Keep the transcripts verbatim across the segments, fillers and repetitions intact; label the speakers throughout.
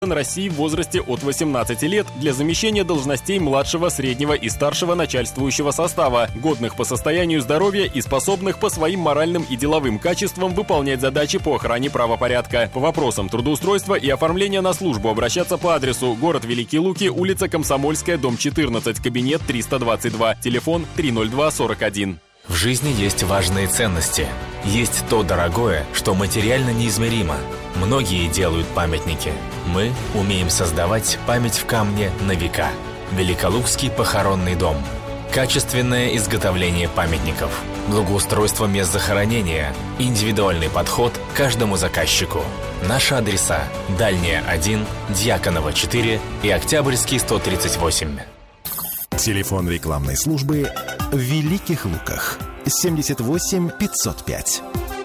Speaker 1: России в возрасте от восемнадцати лет для замещения должностей младшего, среднего и старшего начальствующего состава, годных по состоянию здоровья и способных по своим моральным и деловым качествам выполнять задачи по охране правопорядка. По вопросам трудоустройства и оформления на службу обращаться по адресу: город Великие Луки, улица Комсомольская, дом четырнадцать, кабинет триста двадцать два, телефон триста два сорок один.
Speaker 2: В жизни есть важные ценности. Есть то дорогое, что материально неизмеримо. Многие делают памятники. Мы умеем создавать память в камне на века. Великолукский похоронный дом. Качественное изготовление памятников. Благоустройство мест захоронения. Индивидуальный подход к каждому заказчику. Наши адреса: Дальняя один, Дьяконова четыре и Октябрьский сто тридцать восемь.
Speaker 3: Телефон рекламной службы в Великих Луках. семьдесят восемь пятьсот пять.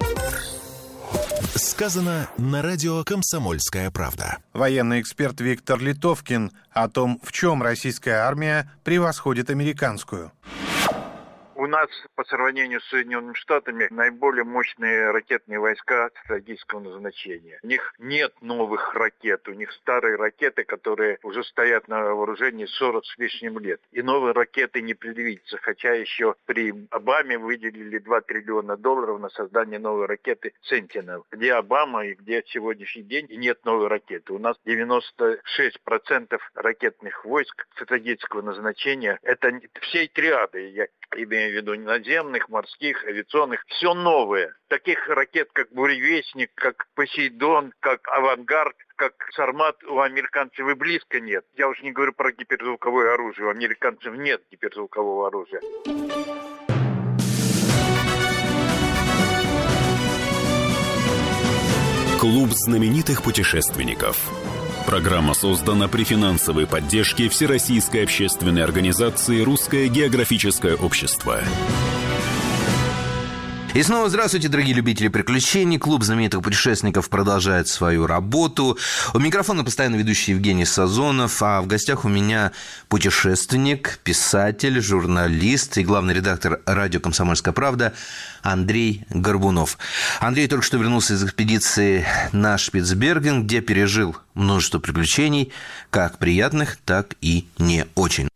Speaker 3: Сказано на радио «Комсомольская правда».
Speaker 4: Военный эксперт Виктор Литовкин о том, в чем российская армия превосходит американскую.
Speaker 5: У нас по сравнению с Соединенными Штатами наиболее мощные ракетные войска стратегического назначения. У них нет новых ракет, у них старые ракеты, которые уже стоят на вооружении сорок с лишним лет. И новые ракеты не предвидится, хотя еще при Обаме выделили два триллиона долларов на создание новой ракеты «Сентинел». Где Обама и где сегодняшний день, и нет новой ракеты. У нас девяносто шесть процентов ракетных войск стратегического назначения. Это всей триады, я имею в виду наземных, морских, авиационных, все новое. Таких ракет, как «Буревестник», как «Посейдон», как «Авангард», как «Сармат» у американцев и близко нет. Я уж не говорю про гиперзвуковое оружие. У американцев нет гиперзвукового оружия.
Speaker 6: Клуб знаменитых путешественников. Программа создана при финансовой поддержке Всероссийской общественной организации «Русское географическое общество».
Speaker 7: И снова здравствуйте, дорогие любители приключений. Клуб знаменитых путешественников продолжает свою работу. У микрофона постоянно ведущий Евгений Сазонов, а в гостях у меня путешественник, писатель, журналист и главный редактор радио «Комсомольская правда» Андрей Горбунов. Андрей только что вернулся из экспедиции на Шпицберген, где пережил множество приключений, как приятных, так и не очень.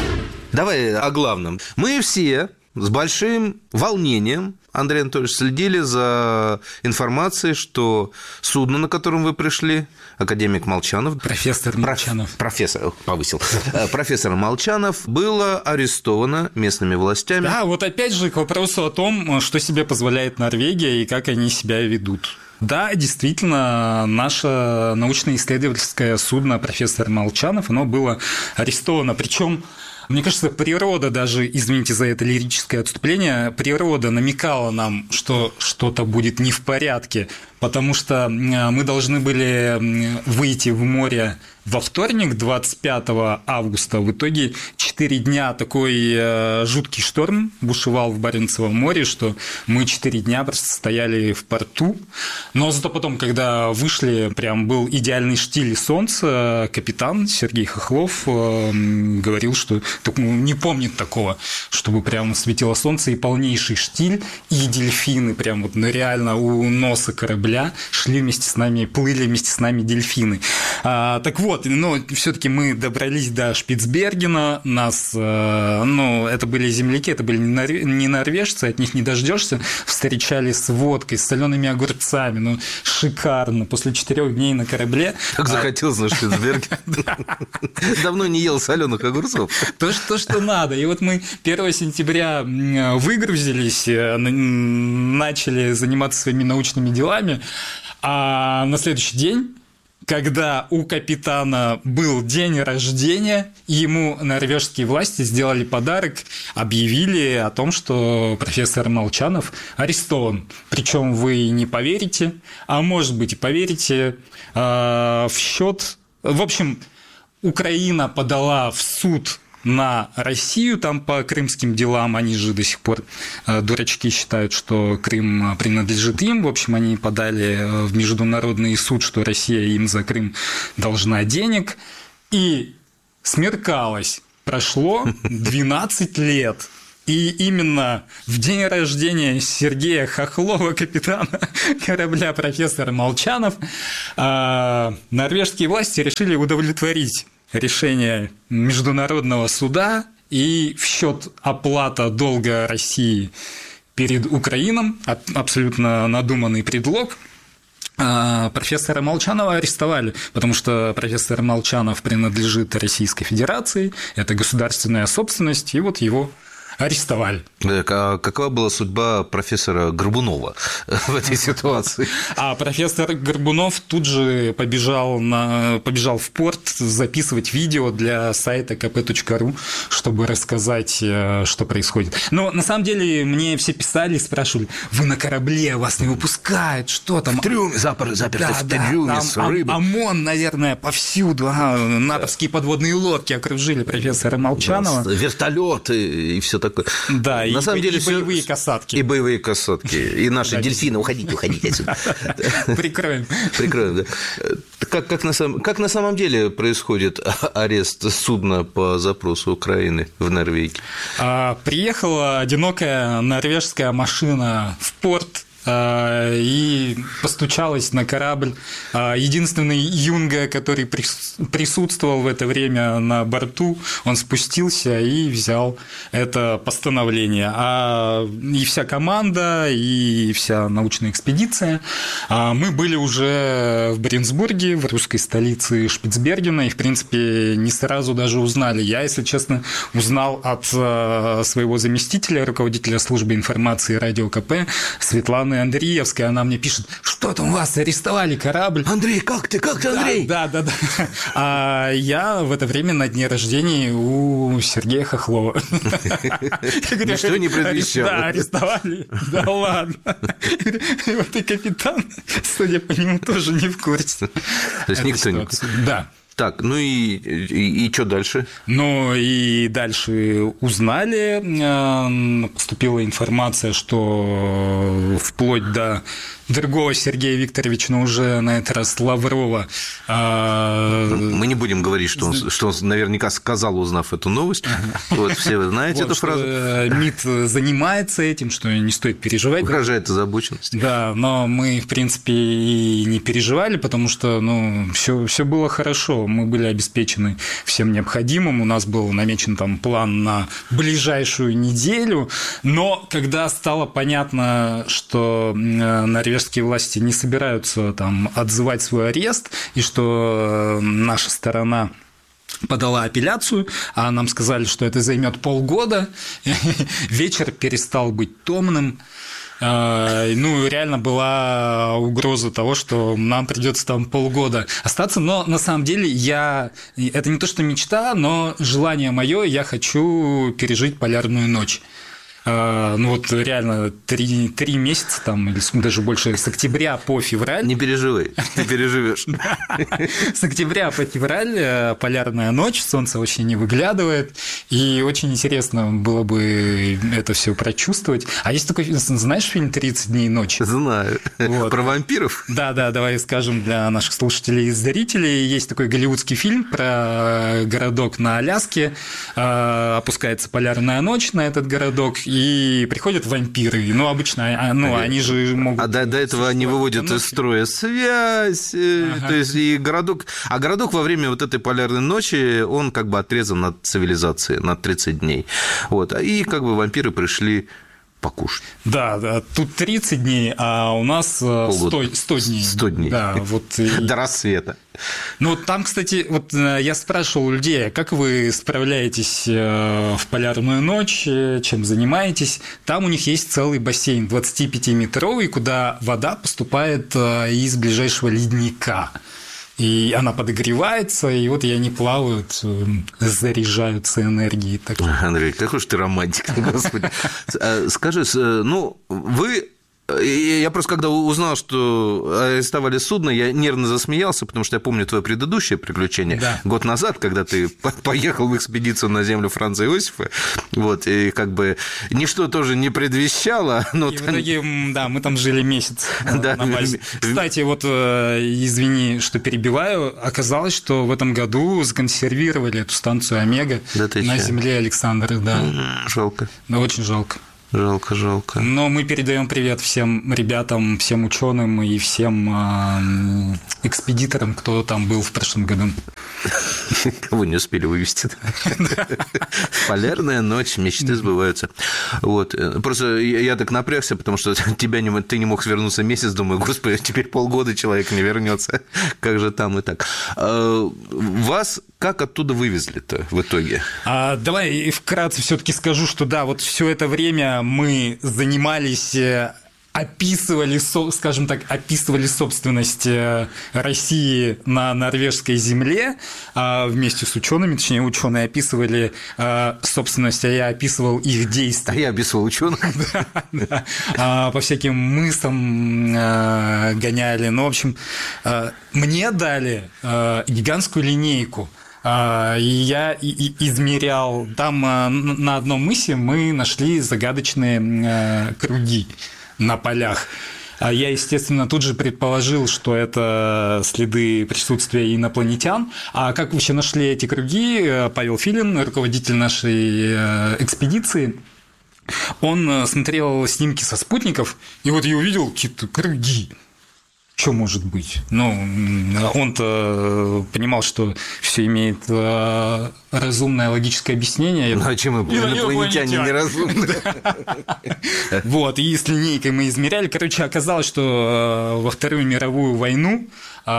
Speaker 7: Давай о главном. Мы все с большим волнением, Андрей Анатольевич, следили за информацией, что судно, на котором вы пришли, академик Молчанов...
Speaker 8: Профессор Молчанов.
Speaker 7: Профессор, повысил. Профессор Молчанов было арестовано местными властями.
Speaker 8: Да, вот опять же к вопросу о том, что себе позволяет Норвегия и как они себя ведут. Да, действительно, наше научно-исследовательское судно «Профессор Молчанов», оно было арестовано, причем... Мне кажется, природа даже, извините за это лирическое отступление, природа намекала нам, что что-то будет не в порядке, потому что мы должны были выйти в море во вторник, двадцать пятого августа. В итоге четыре дня такой жуткий шторм бушевал в Баренцевом море, что мы четыре дня просто стояли в порту. Но зато потом, когда вышли, прям был идеальный штиль солнца, капитан Сергей Хохлов говорил, что не помнит такого, чтобы прям светило солнце и полнейший штиль, и дельфины прям вот ну, реально у носа корабля шли вместе с нами, плыли вместе с нами дельфины. А, так вот, но все-таки мы добрались до Шпицбергена, нас, ну, это были земляки, это были не норвежцы, от них не дождешься, встречали с водкой, с солеными огурцами, ну, шикарно, после четырех дней на корабле.
Speaker 7: Как захотелось на Шпицберген. Давно не ел соленых огурцов.
Speaker 8: То, что надо. И вот мы первого сентября выгрузились, начали заниматься своими научными делами, а на следующий день, когда у капитана был день рождения, ему норвежские власти сделали подарок, объявили о том, что профессор Молчанов арестован. Причем вы не поверите, а может быть и поверите, в счет... В общем, Украина подала в суд на Россию, там по крымским делам, они же до сих пор, дурачки, считают, что Крым принадлежит им, в общем, они подали в международный суд, что Россия им за Крым должна денег, и смеркалось, прошло двенадцать лет, И именно в день рождения Сергея Хохлова, капитана корабля профессора Молчанов, норвежские власти решили удовлетворить решение Международного суда, и в счет оплата долга России перед Украиной, абсолютно надуманный предлог, профессора Молчанова арестовали, потому что профессор Молчанов принадлежит Российской Федерации, это государственная собственность, и вот его арестовали.
Speaker 7: А какова была судьба профессора Горбунова в этой ситуации?
Speaker 8: А профессор Горбунов тут же побежал, на, побежал в порт записывать видео для сайта ка пэ точка ру, чтобы рассказать, что происходит. Но на самом деле мне все писали, спрашивали: вы на корабле, вас не выпускают, что там?
Speaker 7: В трюме, запер, заперты да, в трюме да, с рыбой.
Speaker 8: ОМОН, наверное, повсюду. Ага, натовские подводные лодки окружили профессора Молчанова.
Speaker 7: Да, вертолеты и все такое.
Speaker 8: Да,
Speaker 7: на
Speaker 8: и,
Speaker 7: самом деле
Speaker 8: и
Speaker 7: все...
Speaker 8: боевые касатки.
Speaker 7: И боевые касатки. И наши дельфины, уходите, уходите отсюда.
Speaker 8: Прикроем.
Speaker 7: Прикроем, да. Как, как, на самом, как на самом деле происходит арест судна по запросу Украины в Норвегии?
Speaker 8: Приехала одинокая норвежская машина в порт и постучалась на корабль. Единственный юнга, который присутствовал в это время на борту, он спустился и взял это постановление. А и вся команда, и вся научная экспедиция, мы были уже в Бринсбурге, в русской столице Шпицбергена, и, в принципе, не сразу даже узнали. Я, если честно, узнал от своего заместителя, руководителя службы информации радио ка пэ Светланы Андреевская, она мне пишет: что там, вас арестовали корабль?
Speaker 7: Андрей, как ты, как ты, Андрей?
Speaker 8: Да, да, да. да. А я в это время на дне рождения у Сергея Хохлова.
Speaker 7: Ничто не предвещало.
Speaker 8: Да, арестовали. Да ладно. Вот и капитан, судя по нему, тоже не в курсе.
Speaker 7: То есть никто не в курсе.
Speaker 8: Да.
Speaker 7: Так, ну и, и, и что дальше?
Speaker 8: Ну и дальше узнали, поступила информация, что вплоть до другого Сергея Викторовича, но уже на этот раз Лаврова.
Speaker 7: Мы не будем говорить, что он, что он наверняка сказал, узнав эту новость. Вот, все вы знаете
Speaker 8: вот,
Speaker 7: эту фразу.
Speaker 8: МИД занимается этим, что не стоит переживать.
Speaker 7: Угрожает озабоченность.
Speaker 8: Да, но мы, в принципе, и не переживали, потому что ну, все, все было хорошо. Мы были обеспечены всем необходимым. У нас был намечен там план на ближайшую неделю. Но когда стало понятно, что норвежские власти не собираются там отзывать свой арест, и что наша сторона подала апелляцию, а нам сказали, что это займет полгода, вечер перестал быть томным. Ну, реально была угроза того, что нам придется там полгода остаться, но на самом деле я... Это не то, что мечта, но желание мое, я хочу пережить полярную ночь. Ну вот реально три, три месяца там, или даже больше, с октября по февраль.
Speaker 7: Не переживай, ты переживешь.
Speaker 8: С октября по февраль полярная ночь, солнце вообще не выглядывает, и очень интересно было бы это все прочувствовать. А есть такой, знаешь, фильм «тридцать дней ночи»?
Speaker 7: Знаю. Вот. Про вампиров?
Speaker 8: Да, да, давай скажем для наших слушателей и зрителей. Есть такой голливудский фильм про городок на Аляске, опускается полярная ночь на этот городок, и приходят вампиры. Ну, обычно, ну, они же могут...
Speaker 7: А до, до этого они выводят из строя связь. Ага. То есть, и городок... А городок во время вот этой полярной ночи, он как бы отрезан от цивилизации на тридцать дней. Вот. И как бы вампиры пришли покушать.
Speaker 8: Да, да, тут тридцать дней, а у нас сто, сто дней.
Speaker 7: сто дней.
Speaker 8: Да, вот и...
Speaker 7: До рассвета.
Speaker 8: Ну, там, кстати, вот я спрашивал у людей, как вы справляетесь в полярную ночь, чем занимаетесь. Там у них есть целый бассейн двадцатипятиметровый, куда вода поступает из ближайшего ледника. И она подогревается, и вот они плавают, заряжаются энергией.
Speaker 7: Андрей, какой же ты романтик, господи. Скажи, ну, вы Я просто, когда узнал, что арестовали судно, я нервно засмеялся, потому что я помню твое предыдущее приключение. Да. Год назад, когда ты поехал в экспедицию на землю Франца Иосифа, вот, и как бы ничто тоже не предвещало. Но
Speaker 8: и
Speaker 7: там...
Speaker 8: в итоге, да, мы там жили месяц
Speaker 7: да.
Speaker 8: на базе. Кстати, вот, извини, что перебиваю, оказалось, что в этом году законсервировали эту станцию «Омега» да на земле Александра. Да.
Speaker 7: Жалко.
Speaker 8: Да, очень жалко.
Speaker 7: Жалко, жалко.
Speaker 8: Но мы передаем привет всем ребятам, всем ученым и всем э, экспедиторам, кто там был в прошлом году.
Speaker 7: Кого не успели вывести. Полярная ночь, мечты сбываются. Вот. Просто я так напрягся, потому что тебя не, ты не мог свернуться месяц, думаю, господи, теперь полгода человек не вернется. Как же там и так. Вас как оттуда вывезли-то в итоге?
Speaker 8: А, давай вкратце все-таки скажу, что да, вот все это время мы занимались, описывали, скажем так, описывали собственность России на норвежской земле вместе с учеными, точнее, ученые описывали собственность, а я описывал их действия.
Speaker 7: А я описывал ученых.
Speaker 8: По всяким мысам гоняли. Ну, в общем, мне дали гигантскую линейку. И я измерял, там на одном мысе мы нашли загадочные круги на полях. Я, естественно, тут же предположил, что это следы присутствия инопланетян. А как вообще нашли эти круги? Павел Филин, руководитель нашей экспедиции, он смотрел снимки со спутников, и вот я увидел какие-то круги. Что может быть? Ну, он-то понимал, что все имеет разумное логическое объяснение.
Speaker 7: Ну, а чем инопланетяне неразумны?
Speaker 8: Вот, и с линейкой мы измеряли. Короче, оказалось, что во Вторую мировую войну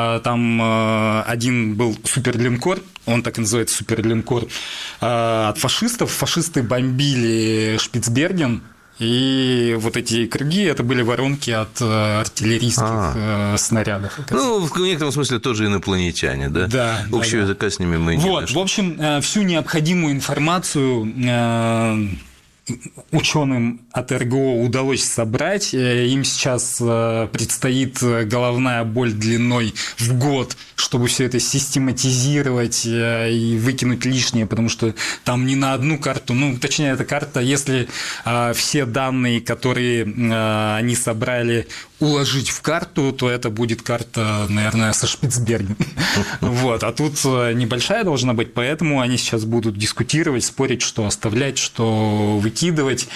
Speaker 8: там один был суперлинкор, он так и называется, суперлинкор, от фашистов. Фашисты бомбили Шпицберген. И вот эти круги – это были воронки от артиллерийских а. снарядов.
Speaker 7: Ну, в некотором смысле тоже инопланетяне, да?
Speaker 8: Да.
Speaker 7: Общего
Speaker 8: да,
Speaker 7: языка
Speaker 8: да.
Speaker 7: с ними мы не
Speaker 8: Вот,
Speaker 7: нашли.
Speaker 8: в общем, всю необходимую информацию ученым от эр гэ о удалось собрать. Им сейчас предстоит головная боль длиной в год, чтобы все это систематизировать и выкинуть лишнее, потому что там не на одну карту, ну, точнее, эта карта, если все данные, которые они собрали, уложить в карту, то это будет карта, наверное, со Шпицбергена. Вот. А тут небольшая должна быть, поэтому они сейчас будут дискутировать, спорить, что оставлять, что выкидывать.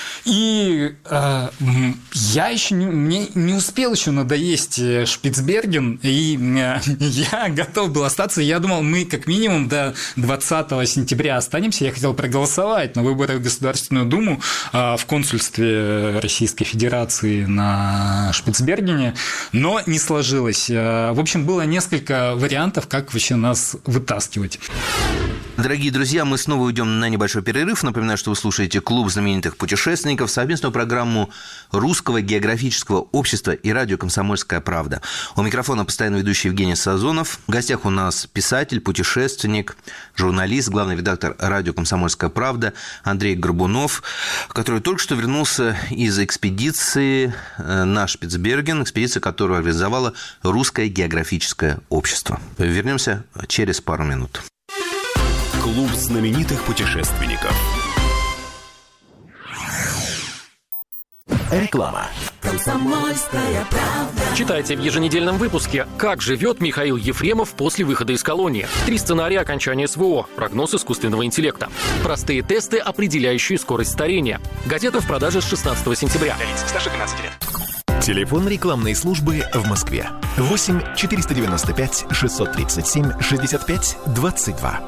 Speaker 8: И э, я еще не, мне не успел еще надоесть Шпицберген, и э, я готов был остаться. Я думал, мы как минимум до двадцатого сентября останемся. Я хотел проголосовать на выборах в Государственную Думу э, в консульстве Российской Федерации на Шпицбергене, но не сложилось. В общем, было несколько вариантов, как вообще нас вытаскивать.
Speaker 7: Дорогие друзья, мы снова уйдем на небольшой перерыв. Напоминаю, что вы слушаете «Клуб знаменитых путешественников», совместную программу Русского географического общества и радио «Комсомольская правда». У микрофона постоянно ведущий Евгений Сазонов. В гостях у нас писатель, путешественник, журналист, главный редактор радио «Комсомольская правда» Андрей Горбунов, который только что вернулся из экспедиции на Шпицберген, экспедиция, которую организовало Русское географическое общество. Вернемся через пару минут.
Speaker 6: Клуб знаменитых путешественников.
Speaker 3: Реклама.
Speaker 9: Комсомольская правда.
Speaker 10: Читайте в еженедельном выпуске, как живет Михаил Ефремов после выхода из колонии. Три сценария окончания эс вэ о. Прогноз искусственного интеллекта. Простые тесты, определяющие скорость старения. Газета в продаже с шестнадцатого сентября.
Speaker 9: Для лиц старше двенадцати лет.
Speaker 3: Телефон рекламной службы в Москве. восемь четыреста девяносто пять шестьсот тридцать семь шестьдесят пять двадцать два.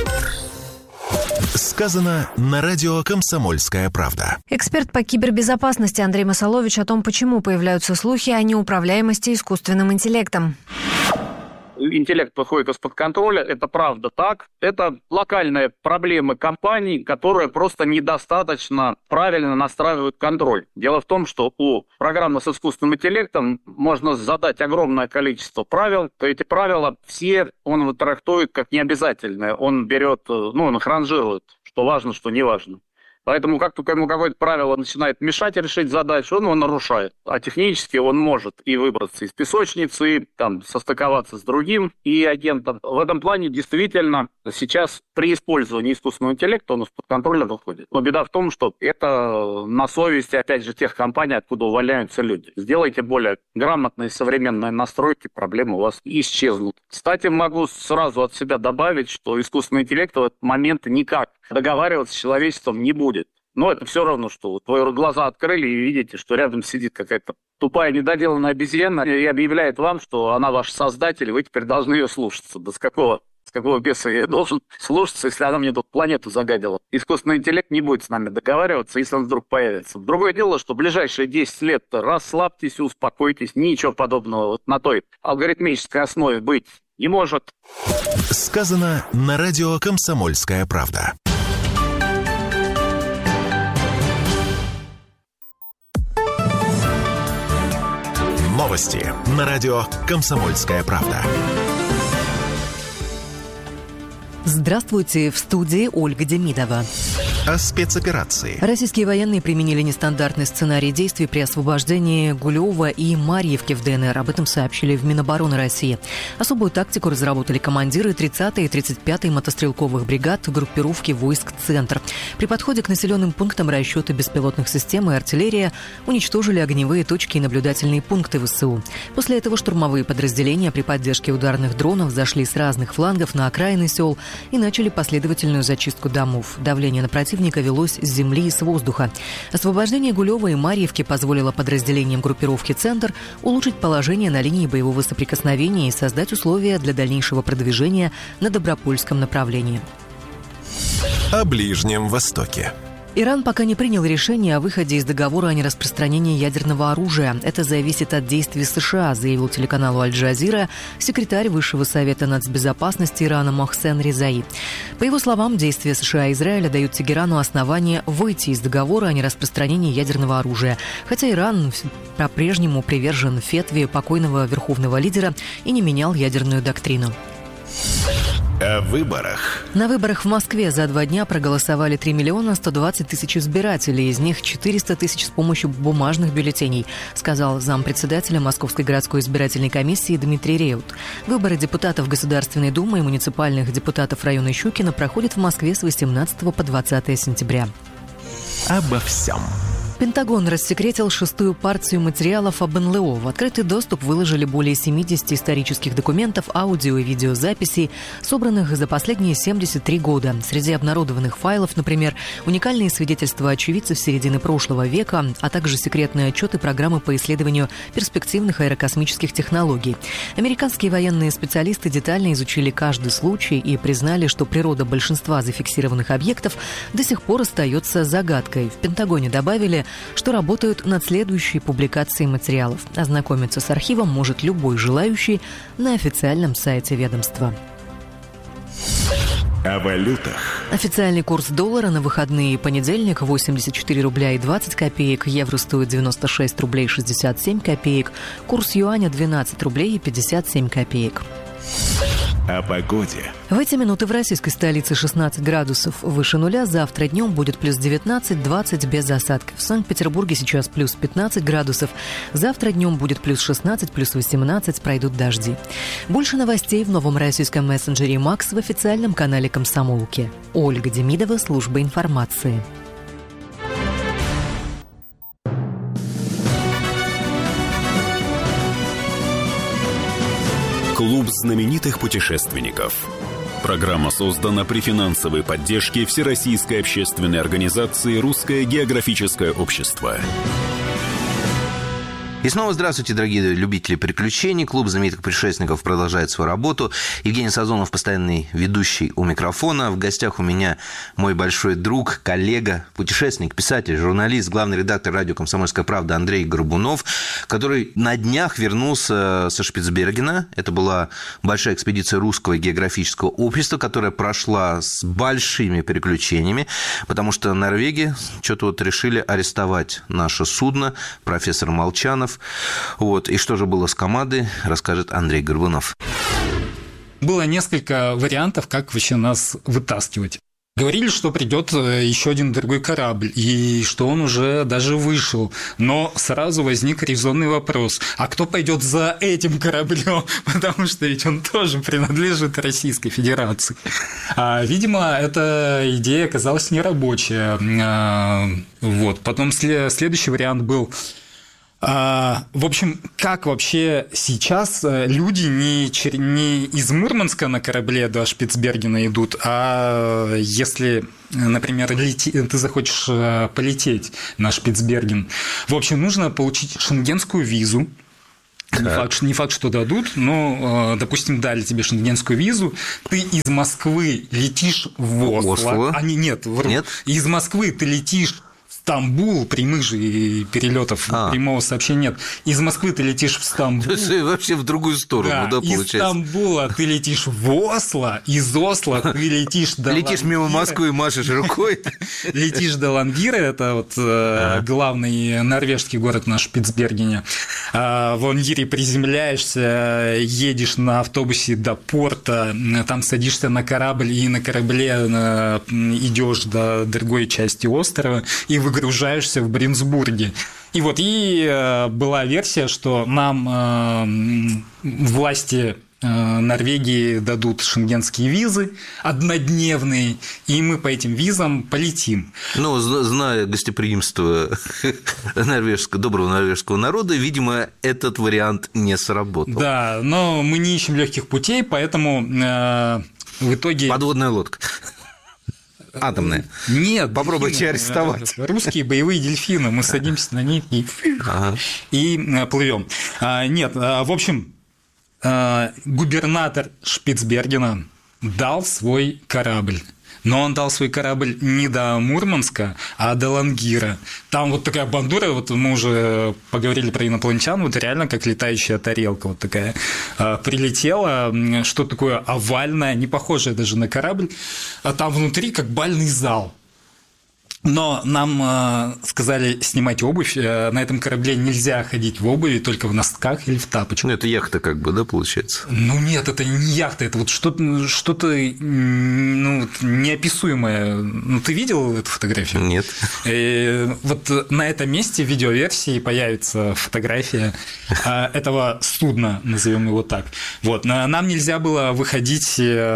Speaker 3: Сказано на радио «Комсомольская правда».
Speaker 11: Эксперт по кибербезопасности Андрей Масалович о том, почему появляются слухи о неуправляемости искусственным интеллектом.
Speaker 12: Интеллект выходит из-под контроля, это правда так. Это локальные проблемы компаний, которые просто недостаточно правильно настраивают контроль. Дело в том, что у программы с искусственным интеллектом можно задать огромное количество правил, то эти правила все он трактует как необязательные. Он берет, ну, он их ранжирует, что важно, что не важно. Поэтому как только ему какое-то правило начинает мешать решить задачу, он его нарушает. А технически он может и выбраться из песочницы, и там состыковаться с другим и агентом. В этом плане действительно сейчас при использовании искусственного интеллекта он из-под контроля выходит. Но беда в том, что это на совести, опять же, тех компаний, откуда увольняются люди. Сделайте более грамотные современные настройки, проблемы у вас исчезнут. Кстати, могу сразу от себя добавить, что искусственный интеллект в этот момент никак договариваться с человечеством не будет. Но это все равно, что вот вы глаза открыли и видите, что рядом сидит какая-то тупая недоделанная обезьяна и объявляет вам, что она ваш создатель, и вы теперь должны ее слушаться. Да с какого, с какого беса я должен слушаться, если она мне тут планету загадила? Искусственный интеллект не будет с нами договариваться, если он вдруг появится. Другое дело, что в ближайшие десять лет расслабьтесь, успокойтесь, ничего подобного вот на той алгоритмической основе быть не может.
Speaker 3: Сказано на радио «Комсомольская правда». Новости на радио «Комсомольская правда».
Speaker 13: Здравствуйте, в студии Ольга Демидова.
Speaker 3: О спецоперации.
Speaker 13: Российские военные применили нестандартный сценарий действий при освобождении Гулёва и Марьевки в ДНР. Об этом сообщили в Минобороны России. Особую тактику разработали командиры тридцатой и тридцать пятой мотострелковых бригад группировки войск «Центр». При подходе к населенным пунктам расчеты беспилотных систем и артиллерия уничтожили огневые точки и наблюдательные пункты ВСУ. После этого штурмовые подразделения при поддержке ударных дронов зашли с разных флангов на окраины сел и начали последовательную зачистку домов. Давление на противника велось с земли и с воздуха. Освобождение Гулёва и Марьевки позволило подразделениям группировки «Центр» улучшить положение на линии боевого соприкосновения и создать условия для дальнейшего продвижения на Добропольском направлении.
Speaker 3: О Ближнем Востоке.
Speaker 13: Иран пока не принял решение о выходе из договора о нераспространении ядерного оружия. Это зависит от действий США, заявил телеканалу «Аль-Джазира» секретарь Высшего совета нацбезопасности Ирана Мохсен Резаи. По его словам, действия США и Израиля дают Тегерану основание выйти из договора о нераспространении ядерного оружия. Хотя Иран по-прежнему привержен фетве покойного верховного лидера и не менял ядерную доктрину.
Speaker 3: О выборах.
Speaker 13: На выборах в Москве за два дня проголосовали три миллиона сто двадцать тысяч избирателей, из них четыреста тысяч с помощью бумажных бюллетеней, сказал зампредседателя Московской городской избирательной комиссии Дмитрий Реут. Выборы депутатов Государственной Думы и муниципальных депутатов района Щукино проходят в Москве с восемнадцатого по двадцатое сентября.
Speaker 3: Обо всем.
Speaker 13: Пентагон рассекретил шестую партию материалов об эн эл о. В открытый доступ выложили более семидесяти исторических документов, аудио и видеозаписей, собранных за последние семьдесят три года. Среди обнародованных файлов, например, уникальные свидетельства очевидцев середины прошлого века, а также секретные отчеты программы по исследованию перспективных аэрокосмических технологий. Американские военные специалисты детально изучили каждый случай и признали, что природа большинства зафиксированных объектов до сих пор остается загадкой. В Пентагоне добавили, что работают над следующей публикацией материалов. Ознакомиться с архивом может любой желающий на официальном сайте ведомства.
Speaker 3: О валютах.
Speaker 13: Официальный курс доллара на выходные и понедельник восемьдесят четыре рубля и двадцать копеек, евро стоит девяносто шесть рублей шестьдесят семь копеек, курс юаня двенадцать рублей и пятьдесят семь копеек.
Speaker 3: О погоде.
Speaker 13: В эти минуты в российской столице шестнадцать градусов выше нуля. Завтра днем будет плюс девятнадцать-двадцать без осадков. В Санкт-Петербурге сейчас плюс пятнадцать градусов. Завтра днем будет плюс шестнадцать, плюс восемнадцать, пройдут дожди. Больше новостей в новом российском мессенджере «Макс» в официальном канале «Комсомолки». Ольга Демидова, служба информации.
Speaker 6: Клуб знаменитых путешественников. Программа создана при финансовой поддержке Всероссийской общественной организации «Русское географическое общество».
Speaker 7: И снова здравствуйте, дорогие любители приключений. Клуб знаменитых путешественников продолжает свою работу. Евгений Сазонов, постоянный ведущий у микрофона. В гостях у меня мой большой друг, коллега, путешественник, писатель, журналист, главный редактор радио «Комсомольская правда» Андрей Горбунов, который на днях вернулся со Шпицбергена. Это была большая экспедиция Русского географического общества, которая прошла с большими приключениями, потому что норвеги что-то вот решили арестовать наше судно, профессор Молчанов. Вот. И что же было с командой, расскажет Андрей Горбунов.
Speaker 8: Было несколько вариантов, как вообще нас вытаскивать. Говорили, что придет еще один другой корабль, и что он уже даже вышел. Но сразу возник резонный вопрос: а кто пойдет за этим кораблем? Потому что ведь он тоже принадлежит Российской Федерации. А, видимо, эта идея оказалась нерабочая. А, вот. Потом следующий вариант был... В общем, как вообще сейчас люди не, не из Мурманска на корабле до Шпицбергена идут, а если, например, лети, ты захочешь полететь на Шпицберген, в общем, нужно получить шенгенскую визу. Не факт, не факт, что дадут, но, допустим, дали тебе шенгенскую визу, ты из Москвы летишь в Осло, Осло? А не, нет, в... нет, из Москвы ты летишь Стамбул, прямых же перелетов, а. прямого сообщения нет. Из Москвы ты летишь в Стамбул. То есть
Speaker 7: вообще в другую сторону, да, да получается?
Speaker 8: Из Стамбула ты летишь в Осло, из Осло ты летишь до
Speaker 7: Летишь мимо Москвы и машешь рукой.
Speaker 8: Летишь до Лангира, это вот главный норвежский город на Шпицбергене. В Лангире приземляешься, едешь на автобусе до порта, там садишься на корабль, и на корабле идешь до другой части острова, и выгружаешься в Бринсбурге. И вот и э, была версия, что нам э, власти э, Норвегии дадут шенгенские визы однодневные, и мы по этим визам полетим.
Speaker 7: Ну, зная гостеприимство норвежского, доброго норвежского народа, видимо, этот вариант не сработал.
Speaker 8: Да, но мы не ищем легких путей, поэтому э, в итоге...
Speaker 7: Подводная лодка. Атомная.
Speaker 8: Нет.
Speaker 7: Попробуйте арестовать.
Speaker 8: Русские боевые дельфины. Мы садимся на них и, ага. и плывем. Нет, в общем, губернатор Шпицбергена дал свой корабль. Но он дал свой корабль не до Мурманска, а до Лангира. Там вот такая бандура, вот мы уже поговорили про инопланетян, вот реально как летающая тарелка вот такая прилетела, что такое овальное, не похожее даже на корабль, а там внутри как бальный зал. Но нам э, сказали снимать обувь. На этом корабле нельзя ходить в обуви, только в носках или в тапочках.
Speaker 7: Ну, это яхта как бы, да, получается?
Speaker 8: Ну, нет, это не яхта, это вот что-то, что-то ну, неописуемое. Ну, ты видел эту фотографию?
Speaker 7: Нет.
Speaker 8: И вот на этом месте в видеоверсии появится фотография этого судна, назовем его так. Вот. Нам нельзя было выходить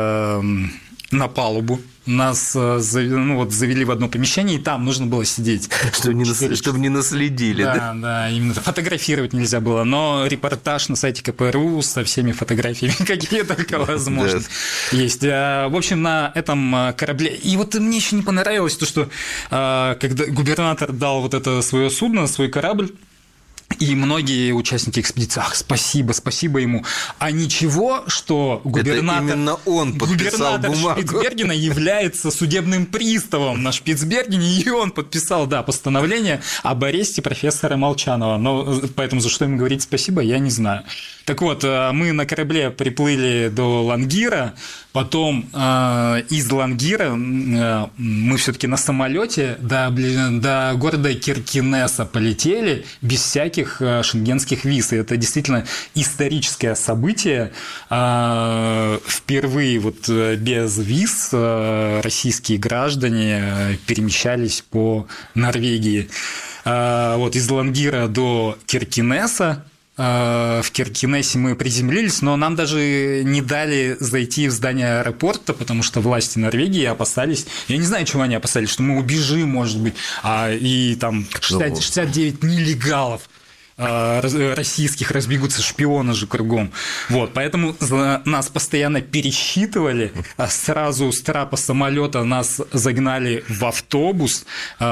Speaker 8: на палубу. Нас ну, вот, завели в одно помещение, и там нужно было сидеть.
Speaker 7: Чтобы не, нас... Чтобы не наследили, да?
Speaker 8: Да, да, именно. Фотографировать нельзя было, но репортаж на сайте ка пэ эр у со всеми фотографиями, какие только возможно, есть. В общем, на этом корабле... И вот мне еще не понравилось то, что когда губернатор дал вот это свое судно, свой корабль, и многие участники экспедиции, ах, спасибо, спасибо ему. А ничего, что губернатор,
Speaker 7: это именно он подписал
Speaker 8: губернатор
Speaker 7: бумагу.
Speaker 8: Шпицбергена является судебным приставом на Шпицбергене, и он подписал, да, постановление об аресте профессора Молчанова. Но поэтому за что ему говорить спасибо, я не знаю. Так вот, мы на корабле приплыли до Лангира, потом э, из Лангира э, мы все-таки на самолете до, до города Киркинесса полетели без всяких э, шенгенских виз. И это действительно историческое событие. Э, впервые вот без виз э, российские граждане перемещались по Норвегии. Э, вот из Лангира до Киркинесса. В Киркинессе мы приземлились, но нам даже не дали зайти в здание аэропорта, потому что власти Норвегии опасались, я не знаю, чего они опасались, что мы убежим, может быть, а, и там шестьдесят, шестьдесят девять нелегалов российских разбегутся, шпионы же кругом. Вот, поэтому нас постоянно пересчитывали, сразу с трапа самолета нас загнали в автобус,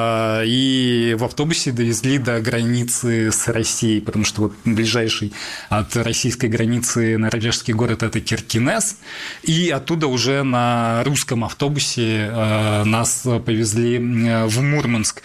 Speaker 8: и в автобусе довезли до границы с Россией, потому что вот ближайший от российской границы норвежский город – это Киркинесс, и оттуда уже на русском автобусе нас повезли в Мурманск.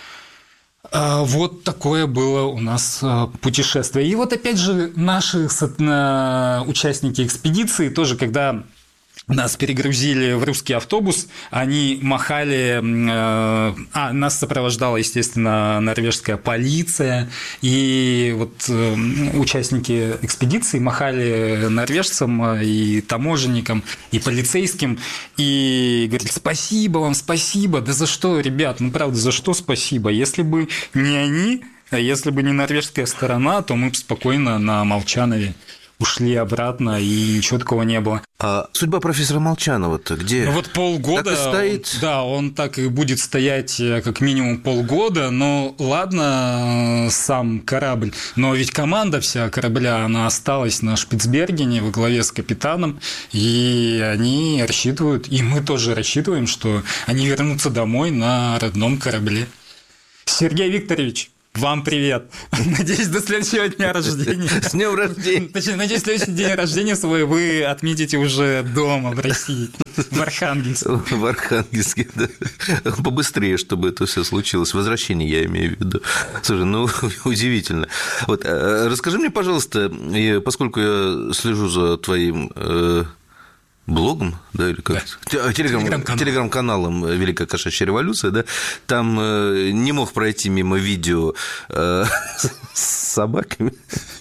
Speaker 8: Вот такое было у нас путешествие. И вот опять же наши участники экспедиции тоже, когда нас перегрузили в русский автобус, они махали, э, а нас сопровождала, естественно, норвежская полиция, и вот э, участники экспедиции махали норвежцам и таможенникам, и полицейским, и говорили: спасибо вам, спасибо, да за что, ребят, ну правда, за что спасибо, если бы не они, а если бы не норвежская сторона, то мы бы спокойно на Молчанове ушли обратно, и ничего такого не было.
Speaker 7: А судьба профессора Молчанова-то где?
Speaker 8: Ну вот полгода,
Speaker 7: так и стоит.
Speaker 8: Он, да, он так и будет стоять как минимум полгода, но ладно, сам корабль, но ведь команда вся корабля, она осталась на Шпицбергене во главе с капитаном, и они рассчитывают, и мы тоже рассчитываем, что они вернутся домой на родном корабле. Сергей Викторович, вам привет. Надеюсь, до следующего дня рождения.
Speaker 7: С днем рождения.
Speaker 8: Точнее, надеюсь, следующий день рождения свой вы отметите уже дома в России, в Архангельске.
Speaker 7: В Архангельске, да. Побыстрее, чтобы это все случилось. Возвращение, я имею в виду. Слушай, ну, удивительно. Вот, расскажи мне, пожалуйста, поскольку я слежу за твоим блогом, да, или как? Да. Телеграм, Телеграм-канал. Телеграм-каналом «Великая кошачья революция», да, там э, не мог пройти мимо видео э, с собаками.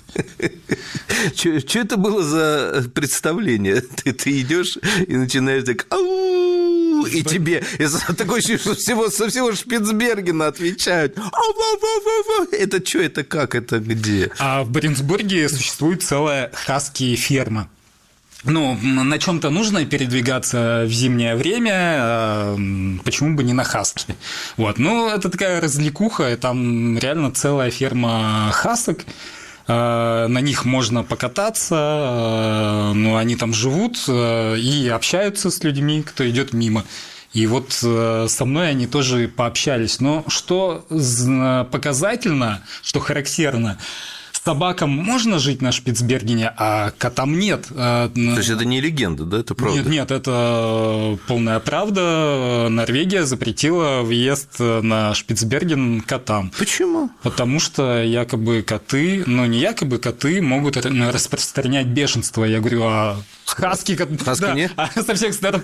Speaker 7: Что это было за представление? Ты, ты идешь и начинаешь так... Ау! И тебе такое ощущение, что всего, со всего Шпицбергена отвечают. Это что, это как, это где?
Speaker 8: А в Баренцбурге существует целая хаски-ферма. Ну, на чем-то нужно передвигаться в зимнее время, почему бы не на хаске? Вот, ну, это такая развлекуха, там реально целая ферма хасок, на них можно покататься, ну, они там живут и общаются с людьми, кто идет мимо. И вот со мной они тоже пообщались. Но что показательно, что характерно, собакам можно жить на Шпицбергене, а котам нет.
Speaker 7: То есть это не легенда, да? Это правда?
Speaker 8: Нет, нет, это полная правда. Норвегия запретила въезд на Шпицберген котам.
Speaker 7: Почему?
Speaker 8: Потому что якобы коты, ну не якобы коты могут распространять бешенство. Я говорю, а хаски...
Speaker 7: Хаски
Speaker 8: да,
Speaker 7: нет?
Speaker 8: А со всех сторон...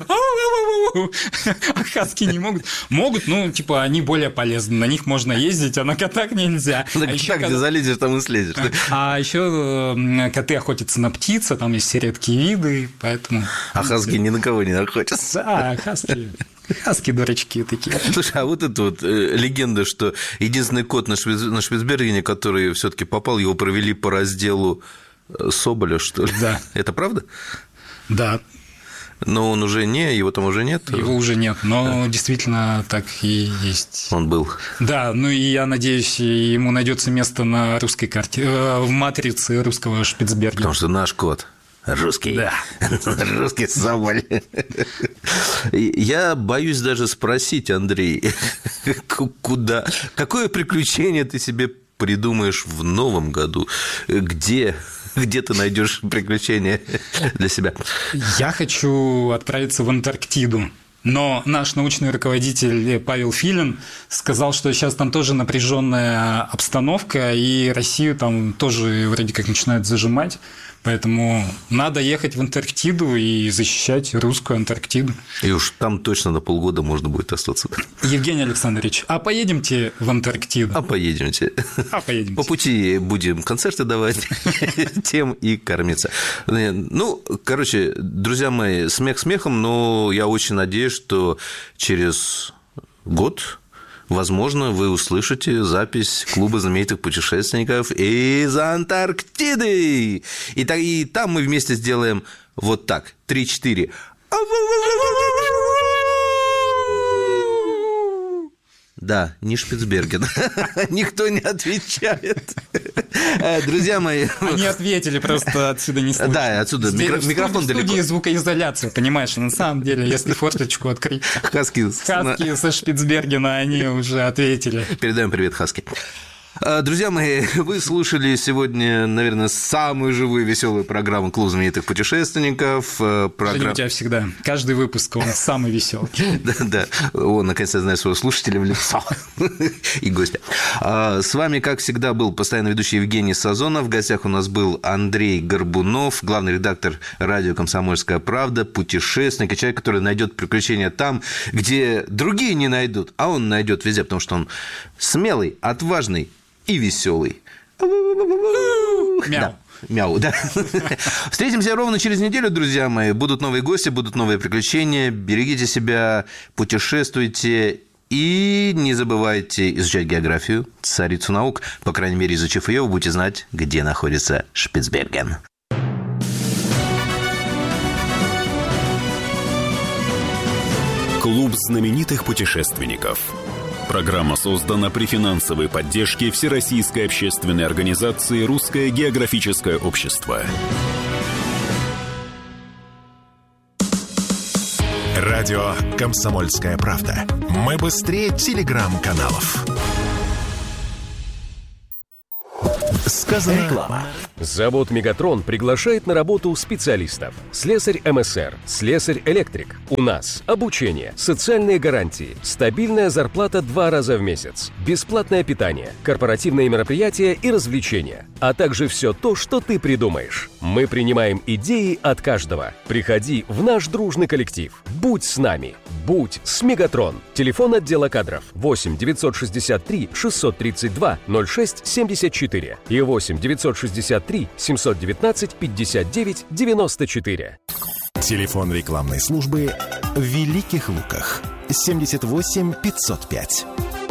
Speaker 8: А хаски не могут. Могут, ну, типа, они более полезны. На них можно ездить, а на котах нельзя.
Speaker 7: На
Speaker 8: а
Speaker 7: котах, где залезешь, там и слезешь.
Speaker 8: А еще коты охотятся на птиц, а там есть все редкие виды, поэтому...
Speaker 7: А хаски ни на кого не охотятся.
Speaker 8: Да, хаски... Хаски дурачки такие.
Speaker 7: Слушай, а вот эта вот э, легенда, что единственный кот на, Швиц... на Шпицбергене, который все-таки попал, его провели по разделу Соболя, что ли? Да. Это правда?
Speaker 8: Да.
Speaker 7: Но он уже не, его там уже нет?
Speaker 8: Его уже нет, но действительно так и есть.
Speaker 7: Он был.
Speaker 8: Да, ну и я надеюсь, ему найдется место на русской карте, в матрице русского Шпицбергена.
Speaker 7: Потому что наш кот русский.
Speaker 8: Да.
Speaker 7: Русский Соболь. Я боюсь даже спросить, Андрей, куда, какое приключение ты себе придумаешь в новом году? Где... Где ты найдешь приключения для себя?
Speaker 8: Я хочу отправиться в Антарктиду. Но наш научный руководитель Павел Филин сказал, что сейчас там тоже напряженная обстановка, и Россию там тоже вроде как начинают зажимать. Поэтому надо ехать в Антарктиду и защищать русскую Антарктиду.
Speaker 7: И уж там точно на полгода можно будет остаться.
Speaker 8: Евгений Александрович, а поедемте в Антарктиду?
Speaker 7: А поедемте.
Speaker 8: А поедемте.
Speaker 7: По пути будем концерты давать, тем и кормиться. Ну, короче, друзья мои, смех смехом, но я очень надеюсь, что через год... Возможно, вы услышите запись клуба знаменитых путешественников из Антарктиды. И, так, и там мы вместе сделаем вот так. Три-четыре. Да, не Шпицберген. Никто не отвечает. Друзья мои...
Speaker 8: Они ответили, просто отсюда не слышно.
Speaker 7: Да, отсюда микро... микрофон далеко. В студии
Speaker 8: звукоизоляция, понимаешь? На самом деле, если форточку открыть...
Speaker 7: Хаски.
Speaker 8: Хаски со Шпицбергена, они уже ответили.
Speaker 7: Передаем привет, Хаски. Друзья мои, вы слушали сегодня, наверное, самую живую веселую программу «Клуб знаменитых путешественников».
Speaker 8: Программ... у тебя всегда. Каждый выпуск, он самый веселый.
Speaker 7: Да-да. О, наконец-то я знаю своего слушателя в лицо и гостя. С вами, как всегда, был постоянно ведущий Евгений Сазонов. В гостях у нас был Андрей Горбунов, главный редактор радио «Комсомольская правда», путешественник и человек, который найдет приключения там, где другие не найдут, а он найдет везде, потому что он смелый, отважный и веселый.
Speaker 8: Мяу.
Speaker 7: Да. Мяу, да. Встретимся ровно через неделю, друзья мои. Будут новые гости, будут новые приключения. Берегите себя, путешествуйте и не забывайте изучать географию, царицу наук. По крайней мере, изучив ее, вы будете знать, где находится Шпицберген.
Speaker 6: Клуб знаменитых путешественников. Программа создана при финансовой поддержке Всероссийской общественной организации «Русское географическое общество».
Speaker 3: Радио «Комсомольская правда». Мы быстрее телеграм-каналов. Сказано... Реклама.
Speaker 14: Завод «Мегатрон» приглашает на работу специалистов. Слесарь эм эс эр, слесарь-электрик. У нас обучение, социальные гарантии, стабильная зарплата два раза в месяц, бесплатное питание, корпоративные мероприятия и развлечения, а также все то, что ты придумаешь. Мы принимаем идеи от каждого. Приходи в наш дружный коллектив. Будь с нами. Будь с «Мегатрон». Телефон отдела кадров восемь девятьсот шестьдесят три шестьсот тридцать два ноль шесть семьдесят четыре и восемь девятьсот шестьдесят три семьсот девятнадцать пятьдесят девять девяносто четыре.
Speaker 3: Телефон рекламной службы в Великих Луках семьдесят восемь пятьсот пять.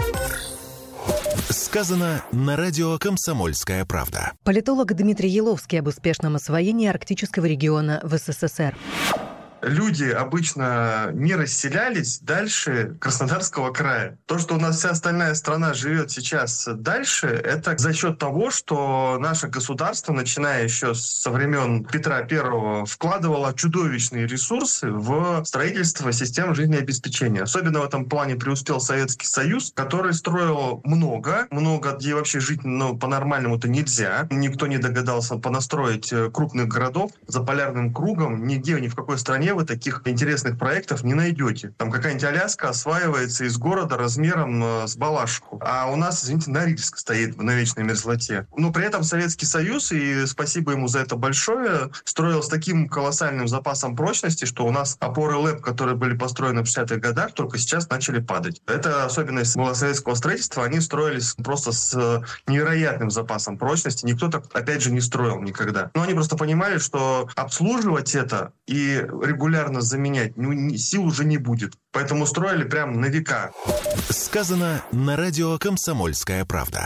Speaker 3: Сказано на радио «Комсомольская правда».
Speaker 13: Политолог Дмитрий Еловский об успешном освоении арктического региона в эс эс эс эр.
Speaker 15: Люди обычно не расселялись дальше Краснодарского края. То, что у нас вся остальная страна живет сейчас дальше, это за счет того, что наше государство, начиная еще со времен Петра Первого, вкладывало чудовищные ресурсы в строительство систем жизнеобеспечения. Особенно в этом плане преуспел Советский Союз, который строил много, много, где вообще жить ну, по-нормальному-то нельзя. Никто не догадался понастроить крупных городов за полярным кругом. Нигде, ни в какой стране вы таких интересных проектов не найдете. Там какая-нибудь Аляска осваивается из города размером э, с Балашиху. А у нас, извините, Норильск стоит в вечной мерзлоте. Но при этом Советский Союз, и спасибо ему за это большое, строил с таким колоссальным запасом прочности, что у нас опоры ЛЭП, которые были построены в шестидесятых годах, только сейчас начали падать. Это особенность была советского строительства. Они строились просто с невероятным запасом прочности. Никто так, опять же, не строил никогда. Но они просто понимали, что обслуживать это и регулировать регулярно заменять, ну, сил уже не будет. Поэтому строили прям на века.
Speaker 3: Сказано на радио «Комсомольская правда».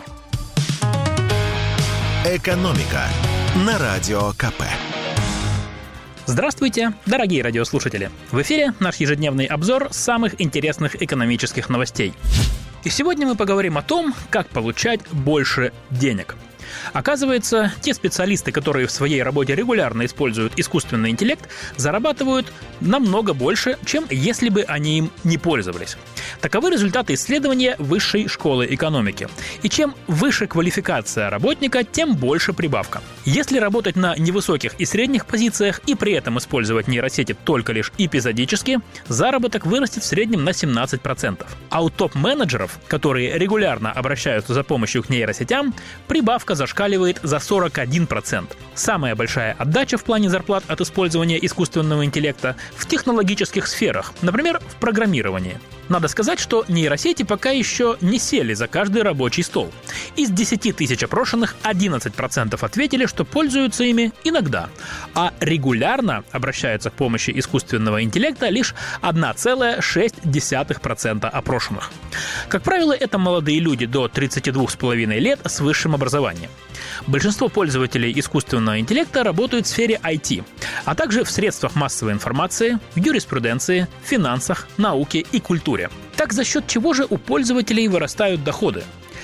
Speaker 3: Экономика на радио ка пэ.
Speaker 16: Здравствуйте, дорогие радиослушатели! В эфире наш ежедневный обзор самых интересных экономических новостей. И сегодня мы поговорим о том, как получать больше денег. Оказывается, те специалисты, которые в своей работе регулярно используют искусственный интеллект, зарабатывают намного больше, чем если бы они им не пользовались. Таковы результаты исследования Высшей школы экономики. И чем выше квалификация работника, тем больше прибавка. Если работать на невысоких и средних позициях и при этом использовать нейросети только лишь эпизодически, заработок вырастет в среднем на семнадцать процентов. А у топ-менеджеров, которые регулярно обращаются за помощью к нейросетям, прибавка зашкаливает за сорок один процент. Самая большая отдача в плане зарплат от использования искусственного интеллекта в технологических сферах, например, в программировании. Надо сказать, что нейросети пока еще не сели за каждый рабочий стол. Из десяти тысяч опрошенных одиннадцать процентов ответили, что пользуются ими иногда, а регулярно обращаются к помощи искусственного интеллекта лишь одна целая шесть десятых процента опрошенных. Как правило, это молодые люди до тридцати двух с половиной лет с высшим образованием. Большинство пользователей искусственного интеллекта работают в сфере ай ти, а также в средствах массовой информации, в юриспруденции, финансах, науке и культуре. Так, за счет чего же у пользователей вырастают доходы?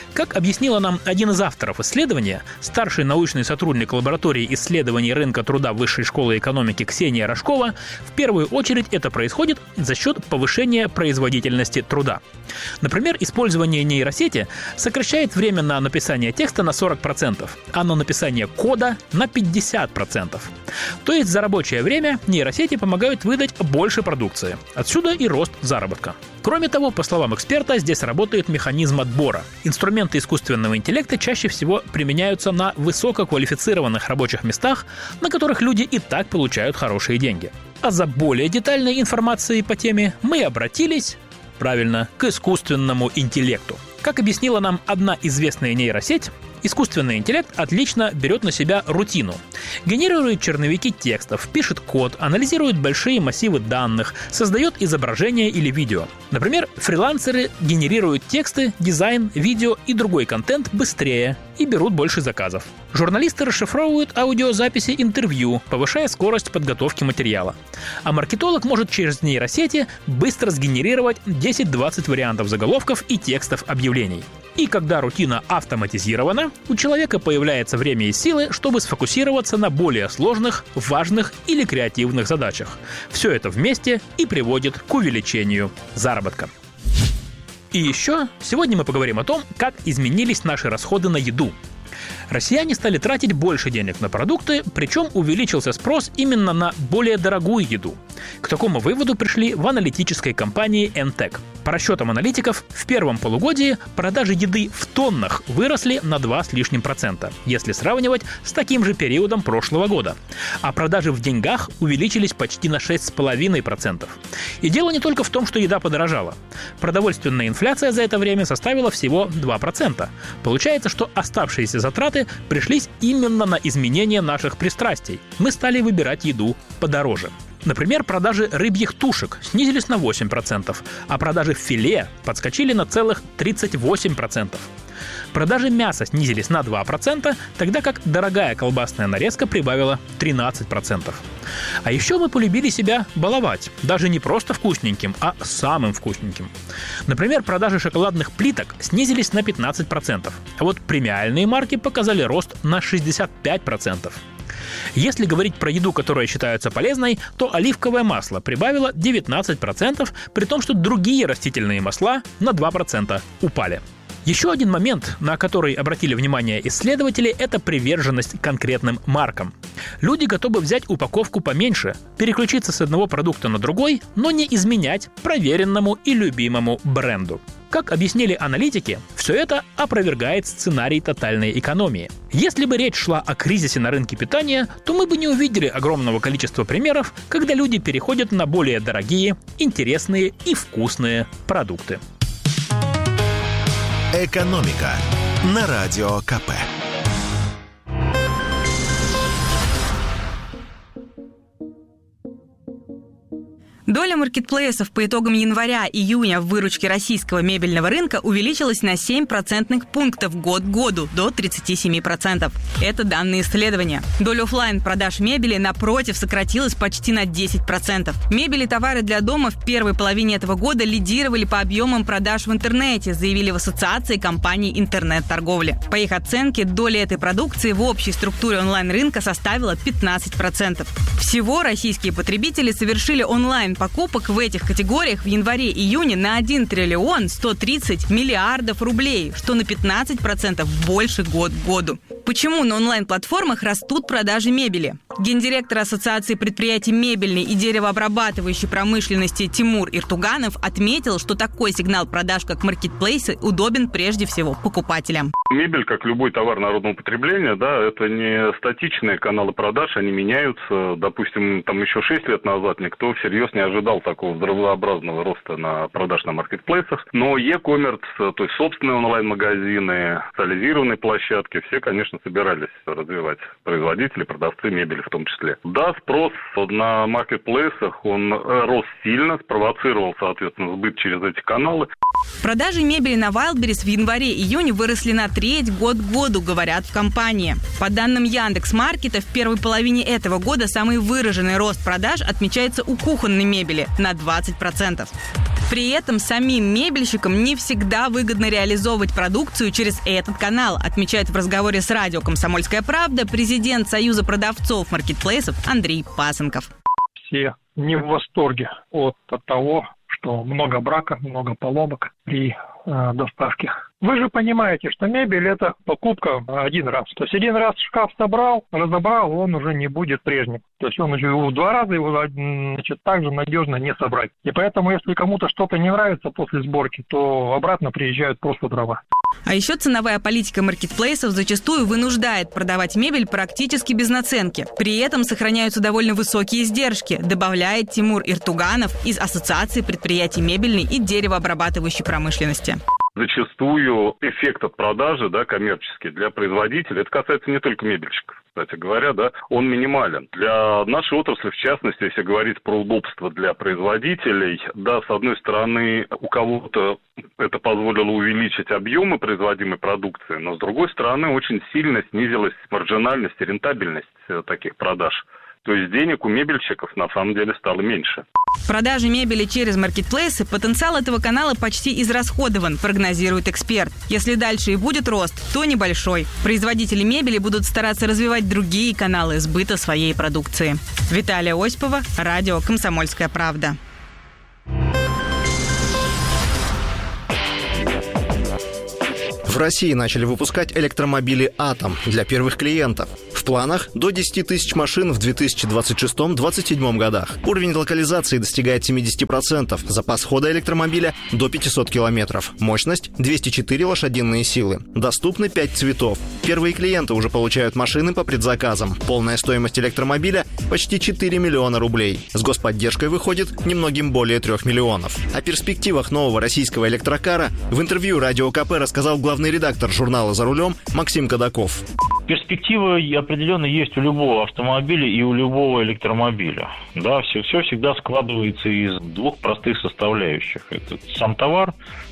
Speaker 16: Как объяснила нам один из авторов исследования, старший научный сотрудник лаборатории исследований рынка труда Высшей школы экономики Ксения Рожкова, в первую очередь это происходит за счет повышения производительности труда. Например, использование нейросети сокращает время на написание текста на сорок процентов, а на написание кода на пятьдесят процентов. То есть за рабочее время нейросети помогают выдать больше продукции. Отсюда и рост заработка. Кроме того, по словам эксперта, здесь работает механизм отбора. Инструменты искусственного интеллекта чаще всего применяются на высококвалифицированных рабочих местах, на которых люди и так получают хорошие деньги. А за более детальной информацией по теме мы обратились, правильно, к искусственному интеллекту. Как объяснила нам одна известная нейросеть, искусственный интеллект отлично берет на себя рутину. Генерирует черновики текстов, пишет код, анализирует большие массивы данных, создает изображения или видео. Например, фрилансеры генерируют тексты, дизайн, видео и другой контент быстрее и берут больше заказов. Журналисты расшифровывают аудиозаписи интервью, повышая скорость подготовки материала. А маркетолог может через нейросети быстро сгенерировать десять-двадцать вариантов заголовков и текстов объявлений. И когда рутина автоматизирована, у человека появляется время и силы, чтобы сфокусироваться на более сложных, важных или креативных задачах. Все это вместе и приводит к увеличению заработка. И еще сегодня мы поговорим о том, как изменились наши расходы на еду. Россияне стали тратить больше денег на продукты, причем увеличился спрос именно на более дорогую еду. К такому выводу пришли в аналитической компании эн тэк. По расчетам аналитиков, в первом полугодии продажи еды в тоннах выросли на два с лишним процента, если сравнивать с таким же периодом прошлого года. А продажи в деньгах увеличились почти на шесть с половиной процентов. И дело не только в том, что еда подорожала. Продовольственная инфляция за это время составила всего два процента. Получается, что оставшиеся затраты пришлись именно на изменение наших пристрастий. Мы стали выбирать еду подороже. Например, продажи рыбьих тушек снизились на восемь процентов, а продажи филе подскочили на целых тридцать восемь процентов. Продажи мяса снизились на два процента, тогда как дорогая колбасная нарезка прибавила тринадцать процентов. А еще мы полюбили себя баловать, даже не просто вкусненьким, а самым вкусненьким. Например, продажи шоколадных плиток снизились на пятнадцать процентов, а вот премиальные марки показали рост на шестьдесят пять процентов. Если говорить про еду, которая считается полезной, то оливковое масло прибавило девятнадцать процентов, при том, что другие растительные масла на два процента упали. Еще один момент, на который обратили внимание исследователи, это приверженность конкретным маркам. Люди готовы взять упаковку поменьше, переключиться с одного продукта на другой, но не изменять проверенному и любимому бренду. Как объяснили аналитики, все это опровергает сценарий тотальной экономии. Если бы речь шла о кризисе на рынке питания, то мы бы не увидели огромного количества примеров, когда люди переходят на более дорогие, интересные и вкусные продукты.
Speaker 3: «Экономика» на Радио ка пэ.
Speaker 17: Доля маркетплейсов по итогам января-июня в выручке российского мебельного рынка увеличилась на семь процентных пунктов год к году, до тридцать семь процентов. Это данные исследования. Доля офлайн продаж мебели, напротив, сократилась почти на десять процентов. Мебель и товары для дома в первой половине этого года лидировали по объемам продаж в интернете, заявили в Ассоциации компаний интернет-торговли. По их оценке, доля этой продукции в общей структуре онлайн-рынка составила пятнадцать процентов. Всего российские потребители совершили онлайн покупок в этих категориях в январе-июне на один триллион сто тридцать миллиардов рублей, что на пятнадцать процентов больше год к году. Почему на онлайн-платформах растут продажи мебели? Гендиректор Ассоциации предприятий мебельной и деревообрабатывающей промышленности Тимур Иртуганов отметил, что такой сигнал продаж, как маркетплейсы, удобен прежде всего покупателям.
Speaker 18: Мебель, как любой товар народного потребления, да, это не статичные каналы продаж, они меняются. Допустим, там еще шесть лет назад никто всерьез не ожидал такого взрывообразного роста на продаж на маркетплейсах. Но e-commerce, то есть собственные онлайн-магазины, специализированные площадки, все, конечно, собирались развивать производители, продавцы мебели в том числе. Да, спрос на маркетплейсах, он рос сильно, спровоцировал, соответственно, сбыт через эти каналы.
Speaker 17: Продажи мебели на Wildberries в январе-июне выросли на треть год к году, говорят в компании. По данным Яндекс.Маркета, в первой половине этого года самый выраженный рост продаж отмечается у кухонной мебели на двадцать процентов. При этом самим мебельщикам не всегда выгодно реализовывать продукцию через этот канал, отмечает в разговоре с радио «Комсомольская правда» президент Союза продавцов маркетплейсов Андрей Пасынков.
Speaker 19: Все не в восторге от, от того, что много браков, много поломок при э, доставке. Вы же понимаете, что мебель – это покупка один раз. То есть один раз шкаф собрал, разобрал, он уже не будет прежним. То есть он уже в два раза его, значит, так же надежно не собрать. И поэтому, если кому-то что-то не нравится после сборки, то обратно приезжают просто дрова.
Speaker 17: А еще ценовая политика маркетплейсов зачастую вынуждает продавать мебель практически без наценки. При этом сохраняются довольно высокие издержки, добавляет Тимур Иртуганов из Ассоциации предприятий мебельной и деревообрабатывающей промышленности.
Speaker 18: Зачастую эффект от продажи, да, коммерческий для производителя, это касается не только мебельщиков, кстати говоря, да, он минимален. Для нашей отрасли, в частности, если говорить про удобство для производителей, да, с одной стороны, у кого-то это позволило увеличить объемы производимой продукции, но с другой стороны, очень сильно снизилась маржинальность и рентабельность таких продаж. То есть денег у мебельщиков на самом деле стало меньше.
Speaker 17: Продажи мебели через маркетплейсы, потенциал этого канала почти израсходован, прогнозирует эксперт. Если дальше и будет рост, то небольшой. Производители мебели будут стараться развивать другие каналы сбыта своей продукции. Виталия Осипова, радио «Комсомольская правда».
Speaker 20: В России начали выпускать электромобили «Атом» для первых клиентов. В планах до десяти тысяч машин в две тысячи двадцать шестом — двадцать седьмом годах. Уровень локализации достигает семьдесят процентов. Запас хода электромобиля до пятисот километров. Мощность — двести четыре лошадиные силы. Доступны пять цветов. Первые клиенты уже получают машины по предзаказам. Полная стоимость электромобиля — почти четыре миллиона рублей. С господдержкой выходит немногим более трех миллионов. О перспективах нового российского электрокара в интервью Радио КП рассказал главный редактор журнала «За рулем» Максим Кадаков.
Speaker 21: Перспективы определенно есть у любого автомобиля и у любого электромобиля. Да, все, все всегда складывается из двух простых составляющих. Это сам товар,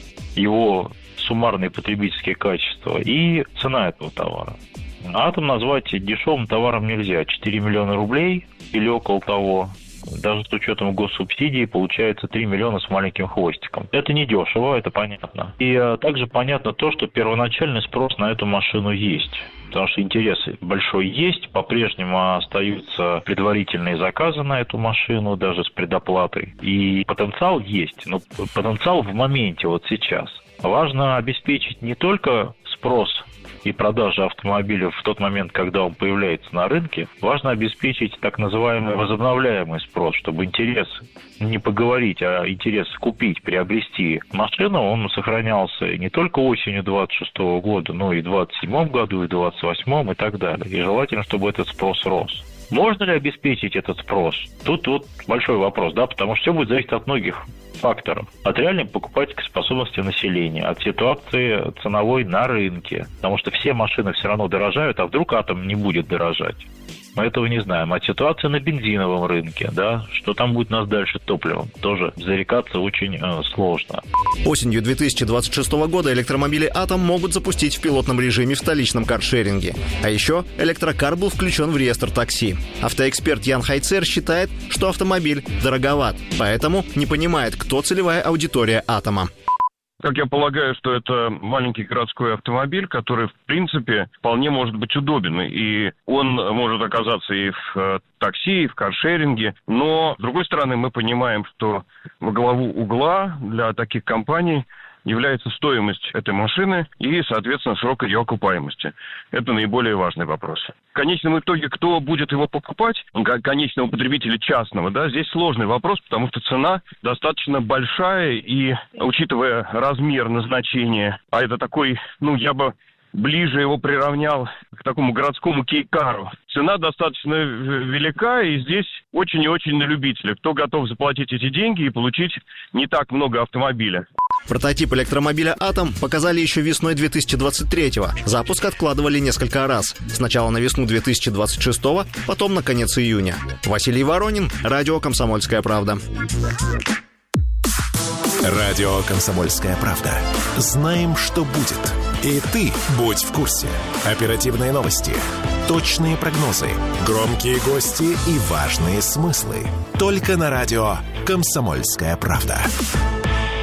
Speaker 21: его суммарные потребительские качества и цена этого товара. Атом назвать дешевым товаром нельзя. четыре миллиона рублей или около того. Даже с учетом госсубсидий получается три миллиона с маленьким хвостиком. Это не дешево, это понятно. И а, также понятно то, что первоначальный спрос на эту машину есть. Потому что интерес большой есть, по-прежнему остаются предварительные заказы на эту машину, даже с предоплатой. И потенциал есть, но потенциал в моменте, вот сейчас. Важно обеспечить не только спрос и продажи автомобиля в тот момент, когда он появляется на рынке, важно обеспечить так называемый возобновляемый спрос, чтобы интерес не поговорить, а интерес купить, приобрести машину, он сохранялся не только осенью двадцать шестого года, но и в двадцать седьмом году, и в двадцать восьмом и так далее. И желательно, чтобы этот спрос рос. Можно ли обеспечить этот спрос? Тут, тут большой вопрос, да, потому что все будет зависеть от многих факторов. От реальной покупательской способности населения, от ситуации ценовой на рынке. Потому что все машины все равно дорожают, а вдруг атом не будет дорожать? Мы этого не знаем. От ситуации на бензиновом рынке, да, что там будет у нас дальше топливом, тоже зарекаться очень э, сложно.
Speaker 20: Осенью две тысячи двадцать шестого года электромобили «Атом» могут запустить в пилотном режиме в столичном каршеринге. А еще электрокар был включен в реестр такси. Автоэксперт Ян Хайцер считает, что автомобиль дороговат, поэтому не понимает, кто целевая аудитория «Атома».
Speaker 22: Как я полагаю, что это маленький городской автомобиль, который, в принципе, вполне может быть удобен. И он может оказаться и в такси, и в каршеринге. Но, с другой стороны, мы понимаем, что во главу угла для таких компаний является стоимость этой машины и, соответственно, срок ее окупаемости. Это наиболее важный вопрос. В конечном итоге, кто будет его покупать, конечного потребителя частного, да, здесь сложный вопрос, потому что цена достаточно большая, и, учитывая размер назначения, а это такой, ну, я бы ближе его приравнял к такому городскому кейкару. Цена достаточно велика, и здесь очень и очень на любителя. Кто готов заплатить эти деньги и получить не так много автомобиля.
Speaker 20: Прототип электромобиля «Атом» показали еще весной две тысячи двадцать третьего. Запуск откладывали несколько раз. Сначала на весну две тысячи двадцать шестого, потом на конец июня. Василий Воронин, радио «Комсомольская правда».
Speaker 3: Радио «Комсомольская правда». Знаем, что будет. И ты будь в курсе. Оперативные новости, точные прогнозы, громкие гости и важные смыслы. Только на радио «Комсомольская правда».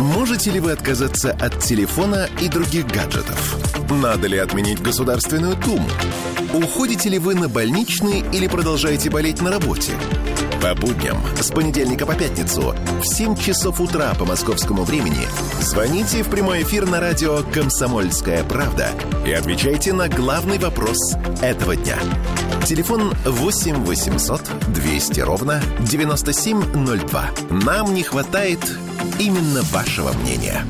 Speaker 3: Можете ли вы отказаться от телефона и других гаджетов? Надо ли отменить Государственную Думу? Уходите ли вы на больничный или продолжаете болеть на работе? По будням с понедельника по пятницу в семь часов утра по московскому времени звоните в прямой эфир на радио «Комсомольская правда» и отвечайте на главный вопрос этого дня. Телефон восемь восемьсот двести ровно девяносто семь ноль два. Нам не хватает именно вашего мнения.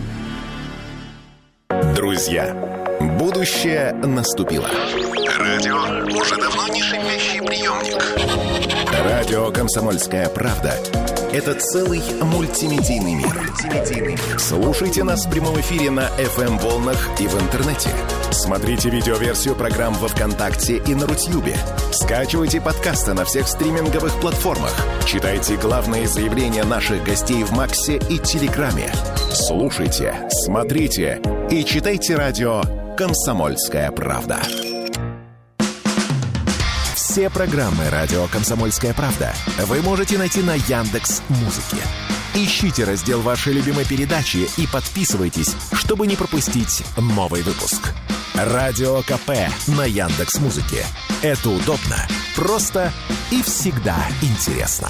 Speaker 3: Друзья, будущее наступило. Радио уже давно не шипящий приемник. Радио «Комсомольская правда» — это целый мультимедийный мир. Слушайте нас в прямом эфире на эф эм-волнах и в интернете. Смотрите видеоверсию программ во ВКонтакте и на Рутьюбе. Скачивайте подкасты на всех стриминговых платформах. Читайте главные заявления наших гостей в Максе и Телеграме. Слушайте, смотрите и читайте радио «Комсомольская правда». Все программы радио «Комсомольская правда» вы можете найти на Яндекс.Музыке. Ищите раздел вашей любимой передачи и подписывайтесь, чтобы не пропустить новый выпуск. Радио ка пэ на Яндекс.Музыке. Это удобно, просто и всегда интересно.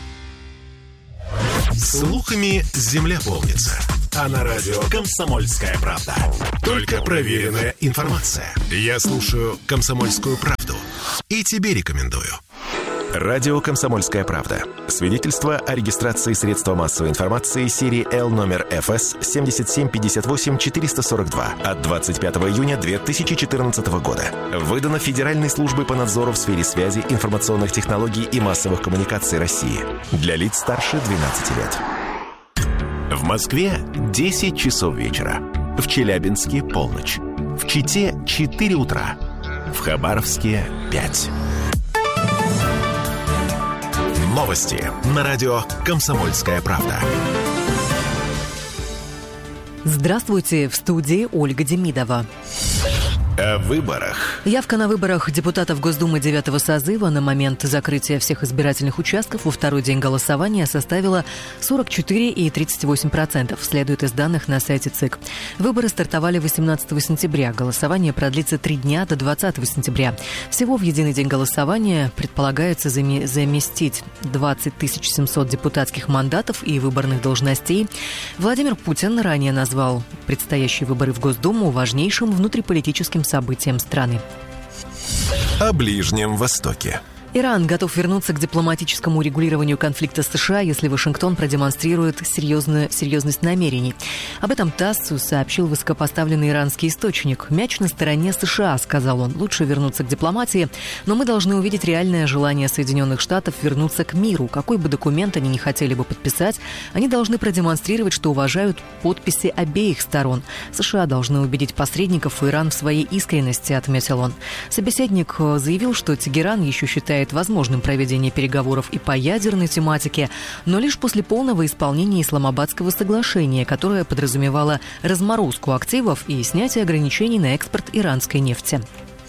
Speaker 3: Слухами земля полнится. А на радио «Комсомольская правда» только проверенная информация. Я слушаю «Комсомольскую правду» и тебе рекомендую. Радио «Комсомольская правда». Свидетельство о регистрации средства массовой информации серии Л номер эф эс семь семь пять восемь четыре сорок два от двадцать пятого июня две тысячи четырнадцатого года. Выдано Федеральной службой по надзору в сфере связи, информационных технологий и массовых коммуникаций России. Для лиц старше двенадцати лет. В Москве десять часов вечера. В Челябинске полночь. В Чите четыре утра. В Хабаровске пять. Новости на радио «Комсомольская правда».
Speaker 13: Здравствуйте, в студии Ольга Демидова.
Speaker 3: О выборах.
Speaker 13: Явка на выборах депутатов Госдумы девятого созыва на момент закрытия всех избирательных участков во второй день голосования составила сорок четыре целых тридцать восемь сотых процента, следует из данных на сайте ЦИК. Выборы стартовали восемнадцатого сентября. Голосование продлится три дня до двадцатого сентября. Всего в единый день голосования предполагается заместить двадцать тысяч семьсот депутатских мандатов и выборных должностей. Владимир Путин ранее назвал предстоящие выборы в Госдуму важнейшим внутриполитическим событием страны.
Speaker 3: О Ближнем Востоке.
Speaker 13: Иран готов вернуться к дипломатическому урегулированию конфликта с США, если Вашингтон продемонстрирует серьезную, серьезность намерений. Об этом ТАССу сообщил высокопоставленный иранский источник. «Мяч на стороне США», — сказал он. «Лучше вернуться к дипломатии, но мы должны увидеть реальное желание Соединенных Штатов вернуться к миру. Какой бы документ они ни хотели бы подписать, они должны продемонстрировать, что уважают подписи обеих сторон. США должны убедить посредников и Иран в своей искренности», — отметил он. Собеседник заявил, что Тегеран еще считает возможным проведение переговоров и по ядерной тематике, но лишь после полного исполнения Исламабадского соглашения, которое подразумевало разморозку активов и снятие ограничений на экспорт иранской нефти.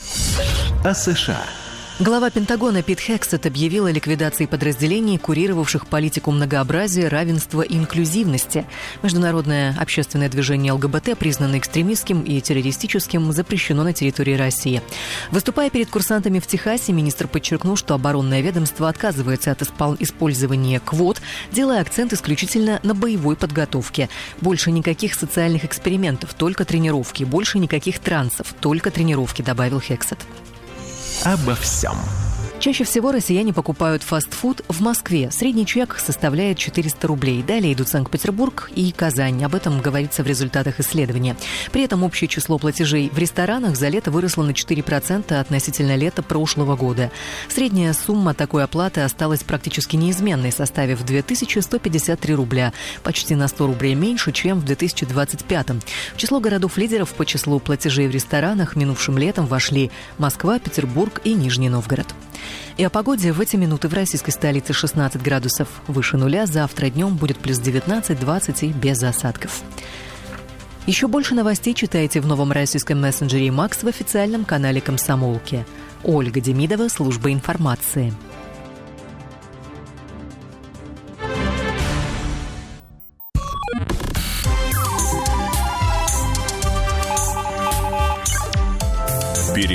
Speaker 3: О США.
Speaker 13: Глава Пентагона Пит Хексет объявил о ликвидации подразделений, курировавших политику многообразия, равенства и инклюзивности. Международное общественное движение эл гэ бэ тэ признано экстремистским и террористическим, запрещено на территории России. Выступая перед курсантами в Техасе, министр подчеркнул, что оборонное ведомство отказывается от использования квот, делая акцент исключительно на боевой подготовке. Больше никаких социальных экспериментов, только тренировки. Больше никаких трансов, только тренировки, добавил Хексет.
Speaker 3: Обо всем.
Speaker 13: Чаще всего россияне покупают фастфуд в Москве. Средний чек составляет четыреста рублей. Далее идут Санкт-Петербург и Казань. Об этом говорится в результатах исследования. При этом общее число платежей в ресторанах за лето выросло на четыре процента относительно лета прошлого года. Средняя сумма такой оплаты осталась практически неизменной, составив две тысячи сто пятьдесят три рубля. Почти на сто рублей меньше, чем в две тысячи двадцать пятом. В число городов-лидеров по числу платежей в ресторанах минувшим летом вошли Москва, Петербург и Нижний Новгород. И о погоде в эти минуты в российской столице шестнадцать градусов выше нуля. Завтра днем будет плюс девятнадцать-двадцать и без осадков. Еще больше новостей читайте в новом российском мессенджере «Макс» в официальном канале «Комсомолки». Ольга Демидова, служба информации.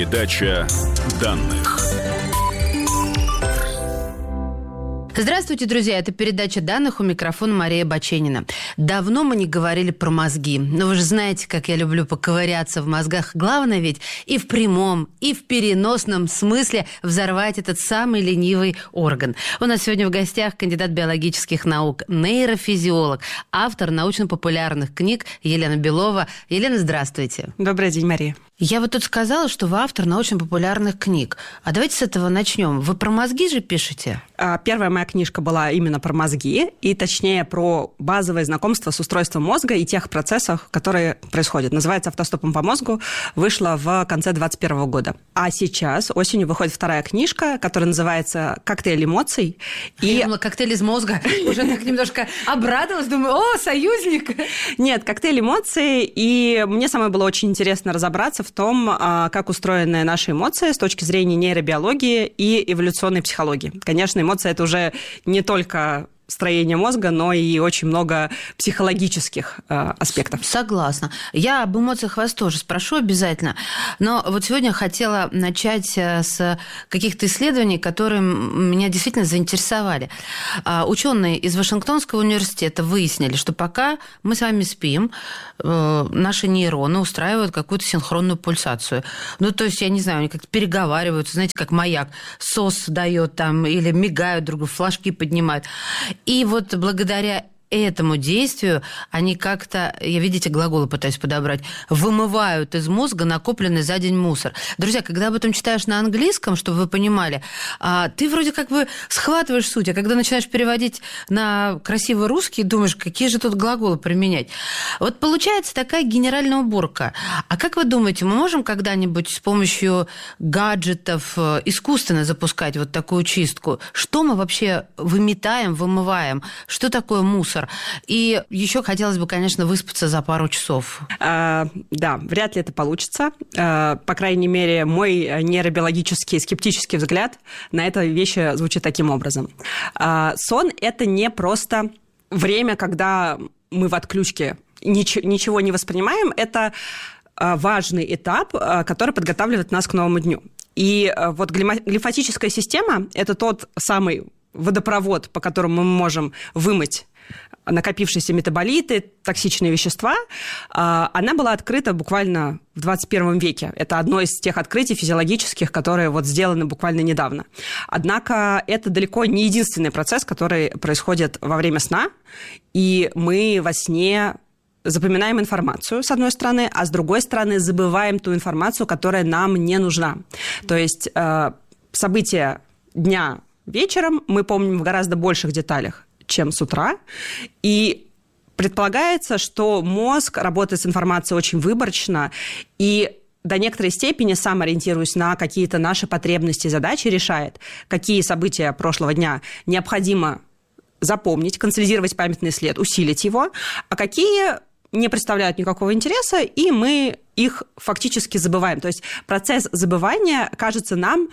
Speaker 6: Передача данных.
Speaker 1: Здравствуйте, друзья. Это передача данных, у микрофона Мария Баченина. Давно мы не говорили про мозги. Но вы же знаете, как я люблю поковыряться в мозгах. Главное ведь и в прямом, и в переносном смысле взорвать этот самый ленивый орган. У нас сегодня в гостях кандидат биологических наук, нейрофизиолог, автор научно-популярных книг Елена Белова. Елена, здравствуйте.
Speaker 2: Добрый день, Мария.
Speaker 1: Я вот тут сказала, что вы автор научно-популярных книг. А давайте с этого начнем. Вы про мозги же пишете?
Speaker 2: Первая моя книжка была именно про мозги, и точнее про базовое знакомство с устройством мозга и тех процессов, которые происходят. Называется «Автостопом по мозгу», вышла в конце двадцать первого года. А сейчас осенью выходит вторая книжка, которая называется «Коктейль эмоций».
Speaker 1: И... Я думала, коктейль из мозга. Уже так немножко обрадовалась, думаю, о, союзник.
Speaker 2: Нет, «Коктейль эмоций», и мне самой было очень интересно разобраться в том, как устроены наши эмоции с точки зрения нейробиологии и эволюционной психологии. Конечно, эмоции – это уже не только строение мозга, но и очень много психологических э, аспектов.
Speaker 1: Согласна. Я об эмоциях вас тоже спрошу обязательно. Но вот сегодня хотела начать с каких-то исследований, которые меня действительно заинтересовали. Ученые из Вашингтонского университета выяснили, что пока мы с вами спим, э, наши нейроны устраивают какую-то синхронную пульсацию. Ну, то есть, я не знаю, они как-то переговариваются, знаете, как маяк, сос дает там, или мигают друг другу, флажки поднимают. И вот благодаря этому действию они как-то, я, видите, глаголы пытаюсь подобрать, вымывают из мозга накопленный за день мусор. Друзья, когда об этом читаешь на английском, чтобы вы понимали, ты вроде как бы схватываешь суть, а когда начинаешь переводить на красивый русский, думаешь, какие же тут глаголы применять. Вот получается такая генеральная уборка. А как вы думаете, мы можем когда-нибудь с помощью гаджетов искусственно запускать вот такую чистку? Что мы вообще выметаем, вымываем? Что такое мусор? И еще хотелось бы, конечно, выспаться за пару часов.
Speaker 2: А, да, вряд ли это получится. А, по крайней мере, мой нейробиологический скептический взгляд на это вещи звучит таким образом. А, сон – это не просто время, когда мы в отключке нич- ничего не воспринимаем. Это важный этап, который подготавливает нас к новому дню. И вот глимфатическая система – это тот самый водопровод, по которому мы можем вымыть накопившиеся метаболиты, токсичные вещества, она была открыта буквально в двадцать первом веке. Это одно из тех открытий физиологических, которые вот сделаны буквально недавно. Однако это далеко не единственный процесс, который происходит во время сна, и мы во сне запоминаем информацию, с одной стороны, а с другой стороны забываем ту информацию, которая нам не нужна. То есть события дня вечером мы помним в гораздо больших деталях, чем с утра, и предполагается, что мозг работает с информацией очень выборочно, и до некоторой степени, сам ориентируясь на какие-то наши потребности и задачи, решает, какие события прошлого дня необходимо запомнить, консолидировать памятный след, усилить его, а какие не представляют никакого интереса, и мы их фактически забываем. То есть процесс забывания кажется нам,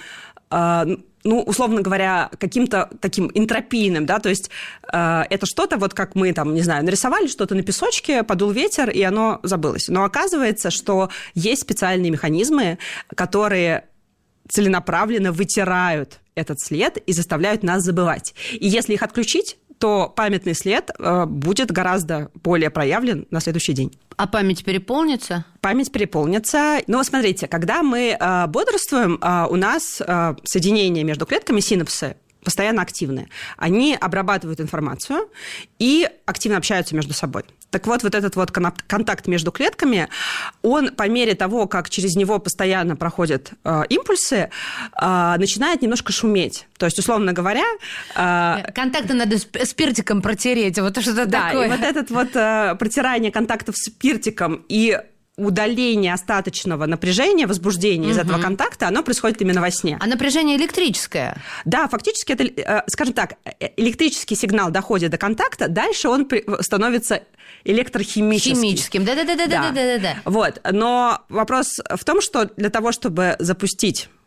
Speaker 2: ну, условно говоря, каким-то таким энтропийным, да, то есть э, это что-то, вот как мы там, не знаю, нарисовали что-то на песочке, подул ветер, и оно забылось. Но оказывается, что есть специальные механизмы, которые целенаправленно вытирают этот след и заставляют нас забывать. И если их отключить, то памятный след э, будет гораздо более проявлен на следующий день.
Speaker 1: А память переполнится?
Speaker 2: Память переполнится. Но смотрите, когда мы э, бодрствуем, э, у нас э, соединения между клетками, синапсы, постоянно активны. Они обрабатывают информацию и активно общаются между собой. Так вот, вот этот вот контакт между клетками, он по мере того, как через него постоянно проходят э, импульсы, э, начинает немножко шуметь. То есть, условно говоря...
Speaker 1: Э, Контакты надо спиртиком протереть, вот что-то
Speaker 2: да,
Speaker 1: такое.
Speaker 2: Да, и вот это вот э, протирание контактов спиртиком и удаление остаточного напряжения, возбуждения угу. из этого контакта, оно происходит именно во сне.
Speaker 1: А напряжение электрическое?
Speaker 2: Да, фактически это, скажем так, электрический сигнал доходит до контакта, дальше он становится электрохимическим.
Speaker 1: Химическим, да-да-да-да-да-да-да.
Speaker 2: Вот, но вопрос в том, что для того, чтобы запустить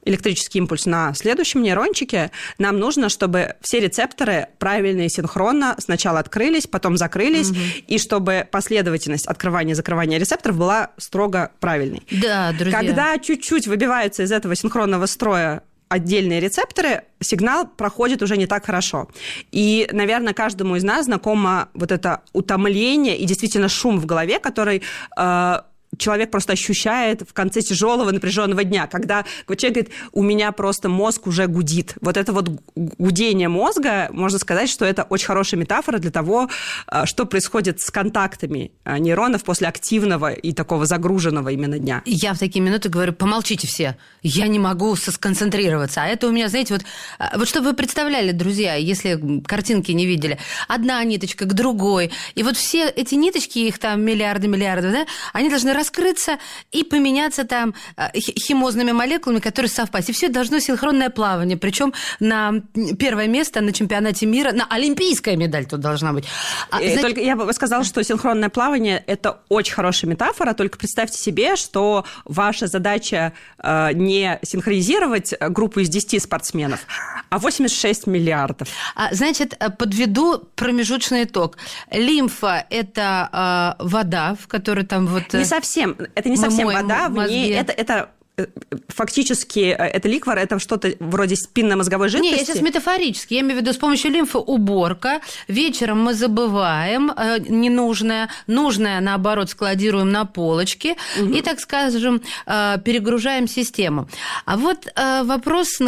Speaker 2: электрический импульс на следующем нейрончике, нам нужно, чтобы все рецепторы правильно и синхронно сначала открылись, потом закрылись, угу. и чтобы последовательность открывания и закрывания рецепторов была строго правильной.
Speaker 1: Да, друзья.
Speaker 2: Когда чуть-чуть выбиваются из этого синхронного строя отдельные рецепторы, сигнал проходит уже не так хорошо. И, наверное, каждому из нас знакомо вот это утомление и действительно шум в голове, который... Э, человек просто ощущает в конце тяжелого напряженного дня, когда человек говорит, у меня просто мозг уже гудит. Вот это вот гудение мозга, можно сказать, что это очень хорошая метафора для того, что происходит с контактами нейронов после активного и такого загруженного именно дня.
Speaker 1: Я в такие минуты говорю, помолчите все, я не могу сконцентрироваться. А это у меня, знаете, вот, вот чтобы вы представляли, друзья, если картинки не видели, одна ниточка к другой, и вот все эти ниточки, их там миллиарды, миллиарды, да, они должны раскрыться и поменяться там химозными молекулами, которые совпасть. И все это должно синхронное плавание. Причем на первое место на чемпионате мира, на олимпийская медаль тут должна быть.
Speaker 2: А, значит... Только я бы сказала, что синхронное плавание – это очень хорошая метафора. Только представьте себе, что ваша задача э, не синхронизировать группу из десяти спортсменов, а восемьдесят шесть миллиардов.
Speaker 1: А, значит, подведу промежуточный итог. Лимфа – это э, вода, в которой там вот...
Speaker 2: Не совсем. Это не совсем вода, в ней это, это фактически это ликвор, это что-то вроде спинномозговой жидкости.
Speaker 1: Не, я сейчас метафорически, я имею в виду с помощью лимфы уборка. Вечером мы забываем э, ненужное, нужное, наоборот, складируем на полочке угу. и, так скажем, э, перегружаем систему. А вот э, вопрос,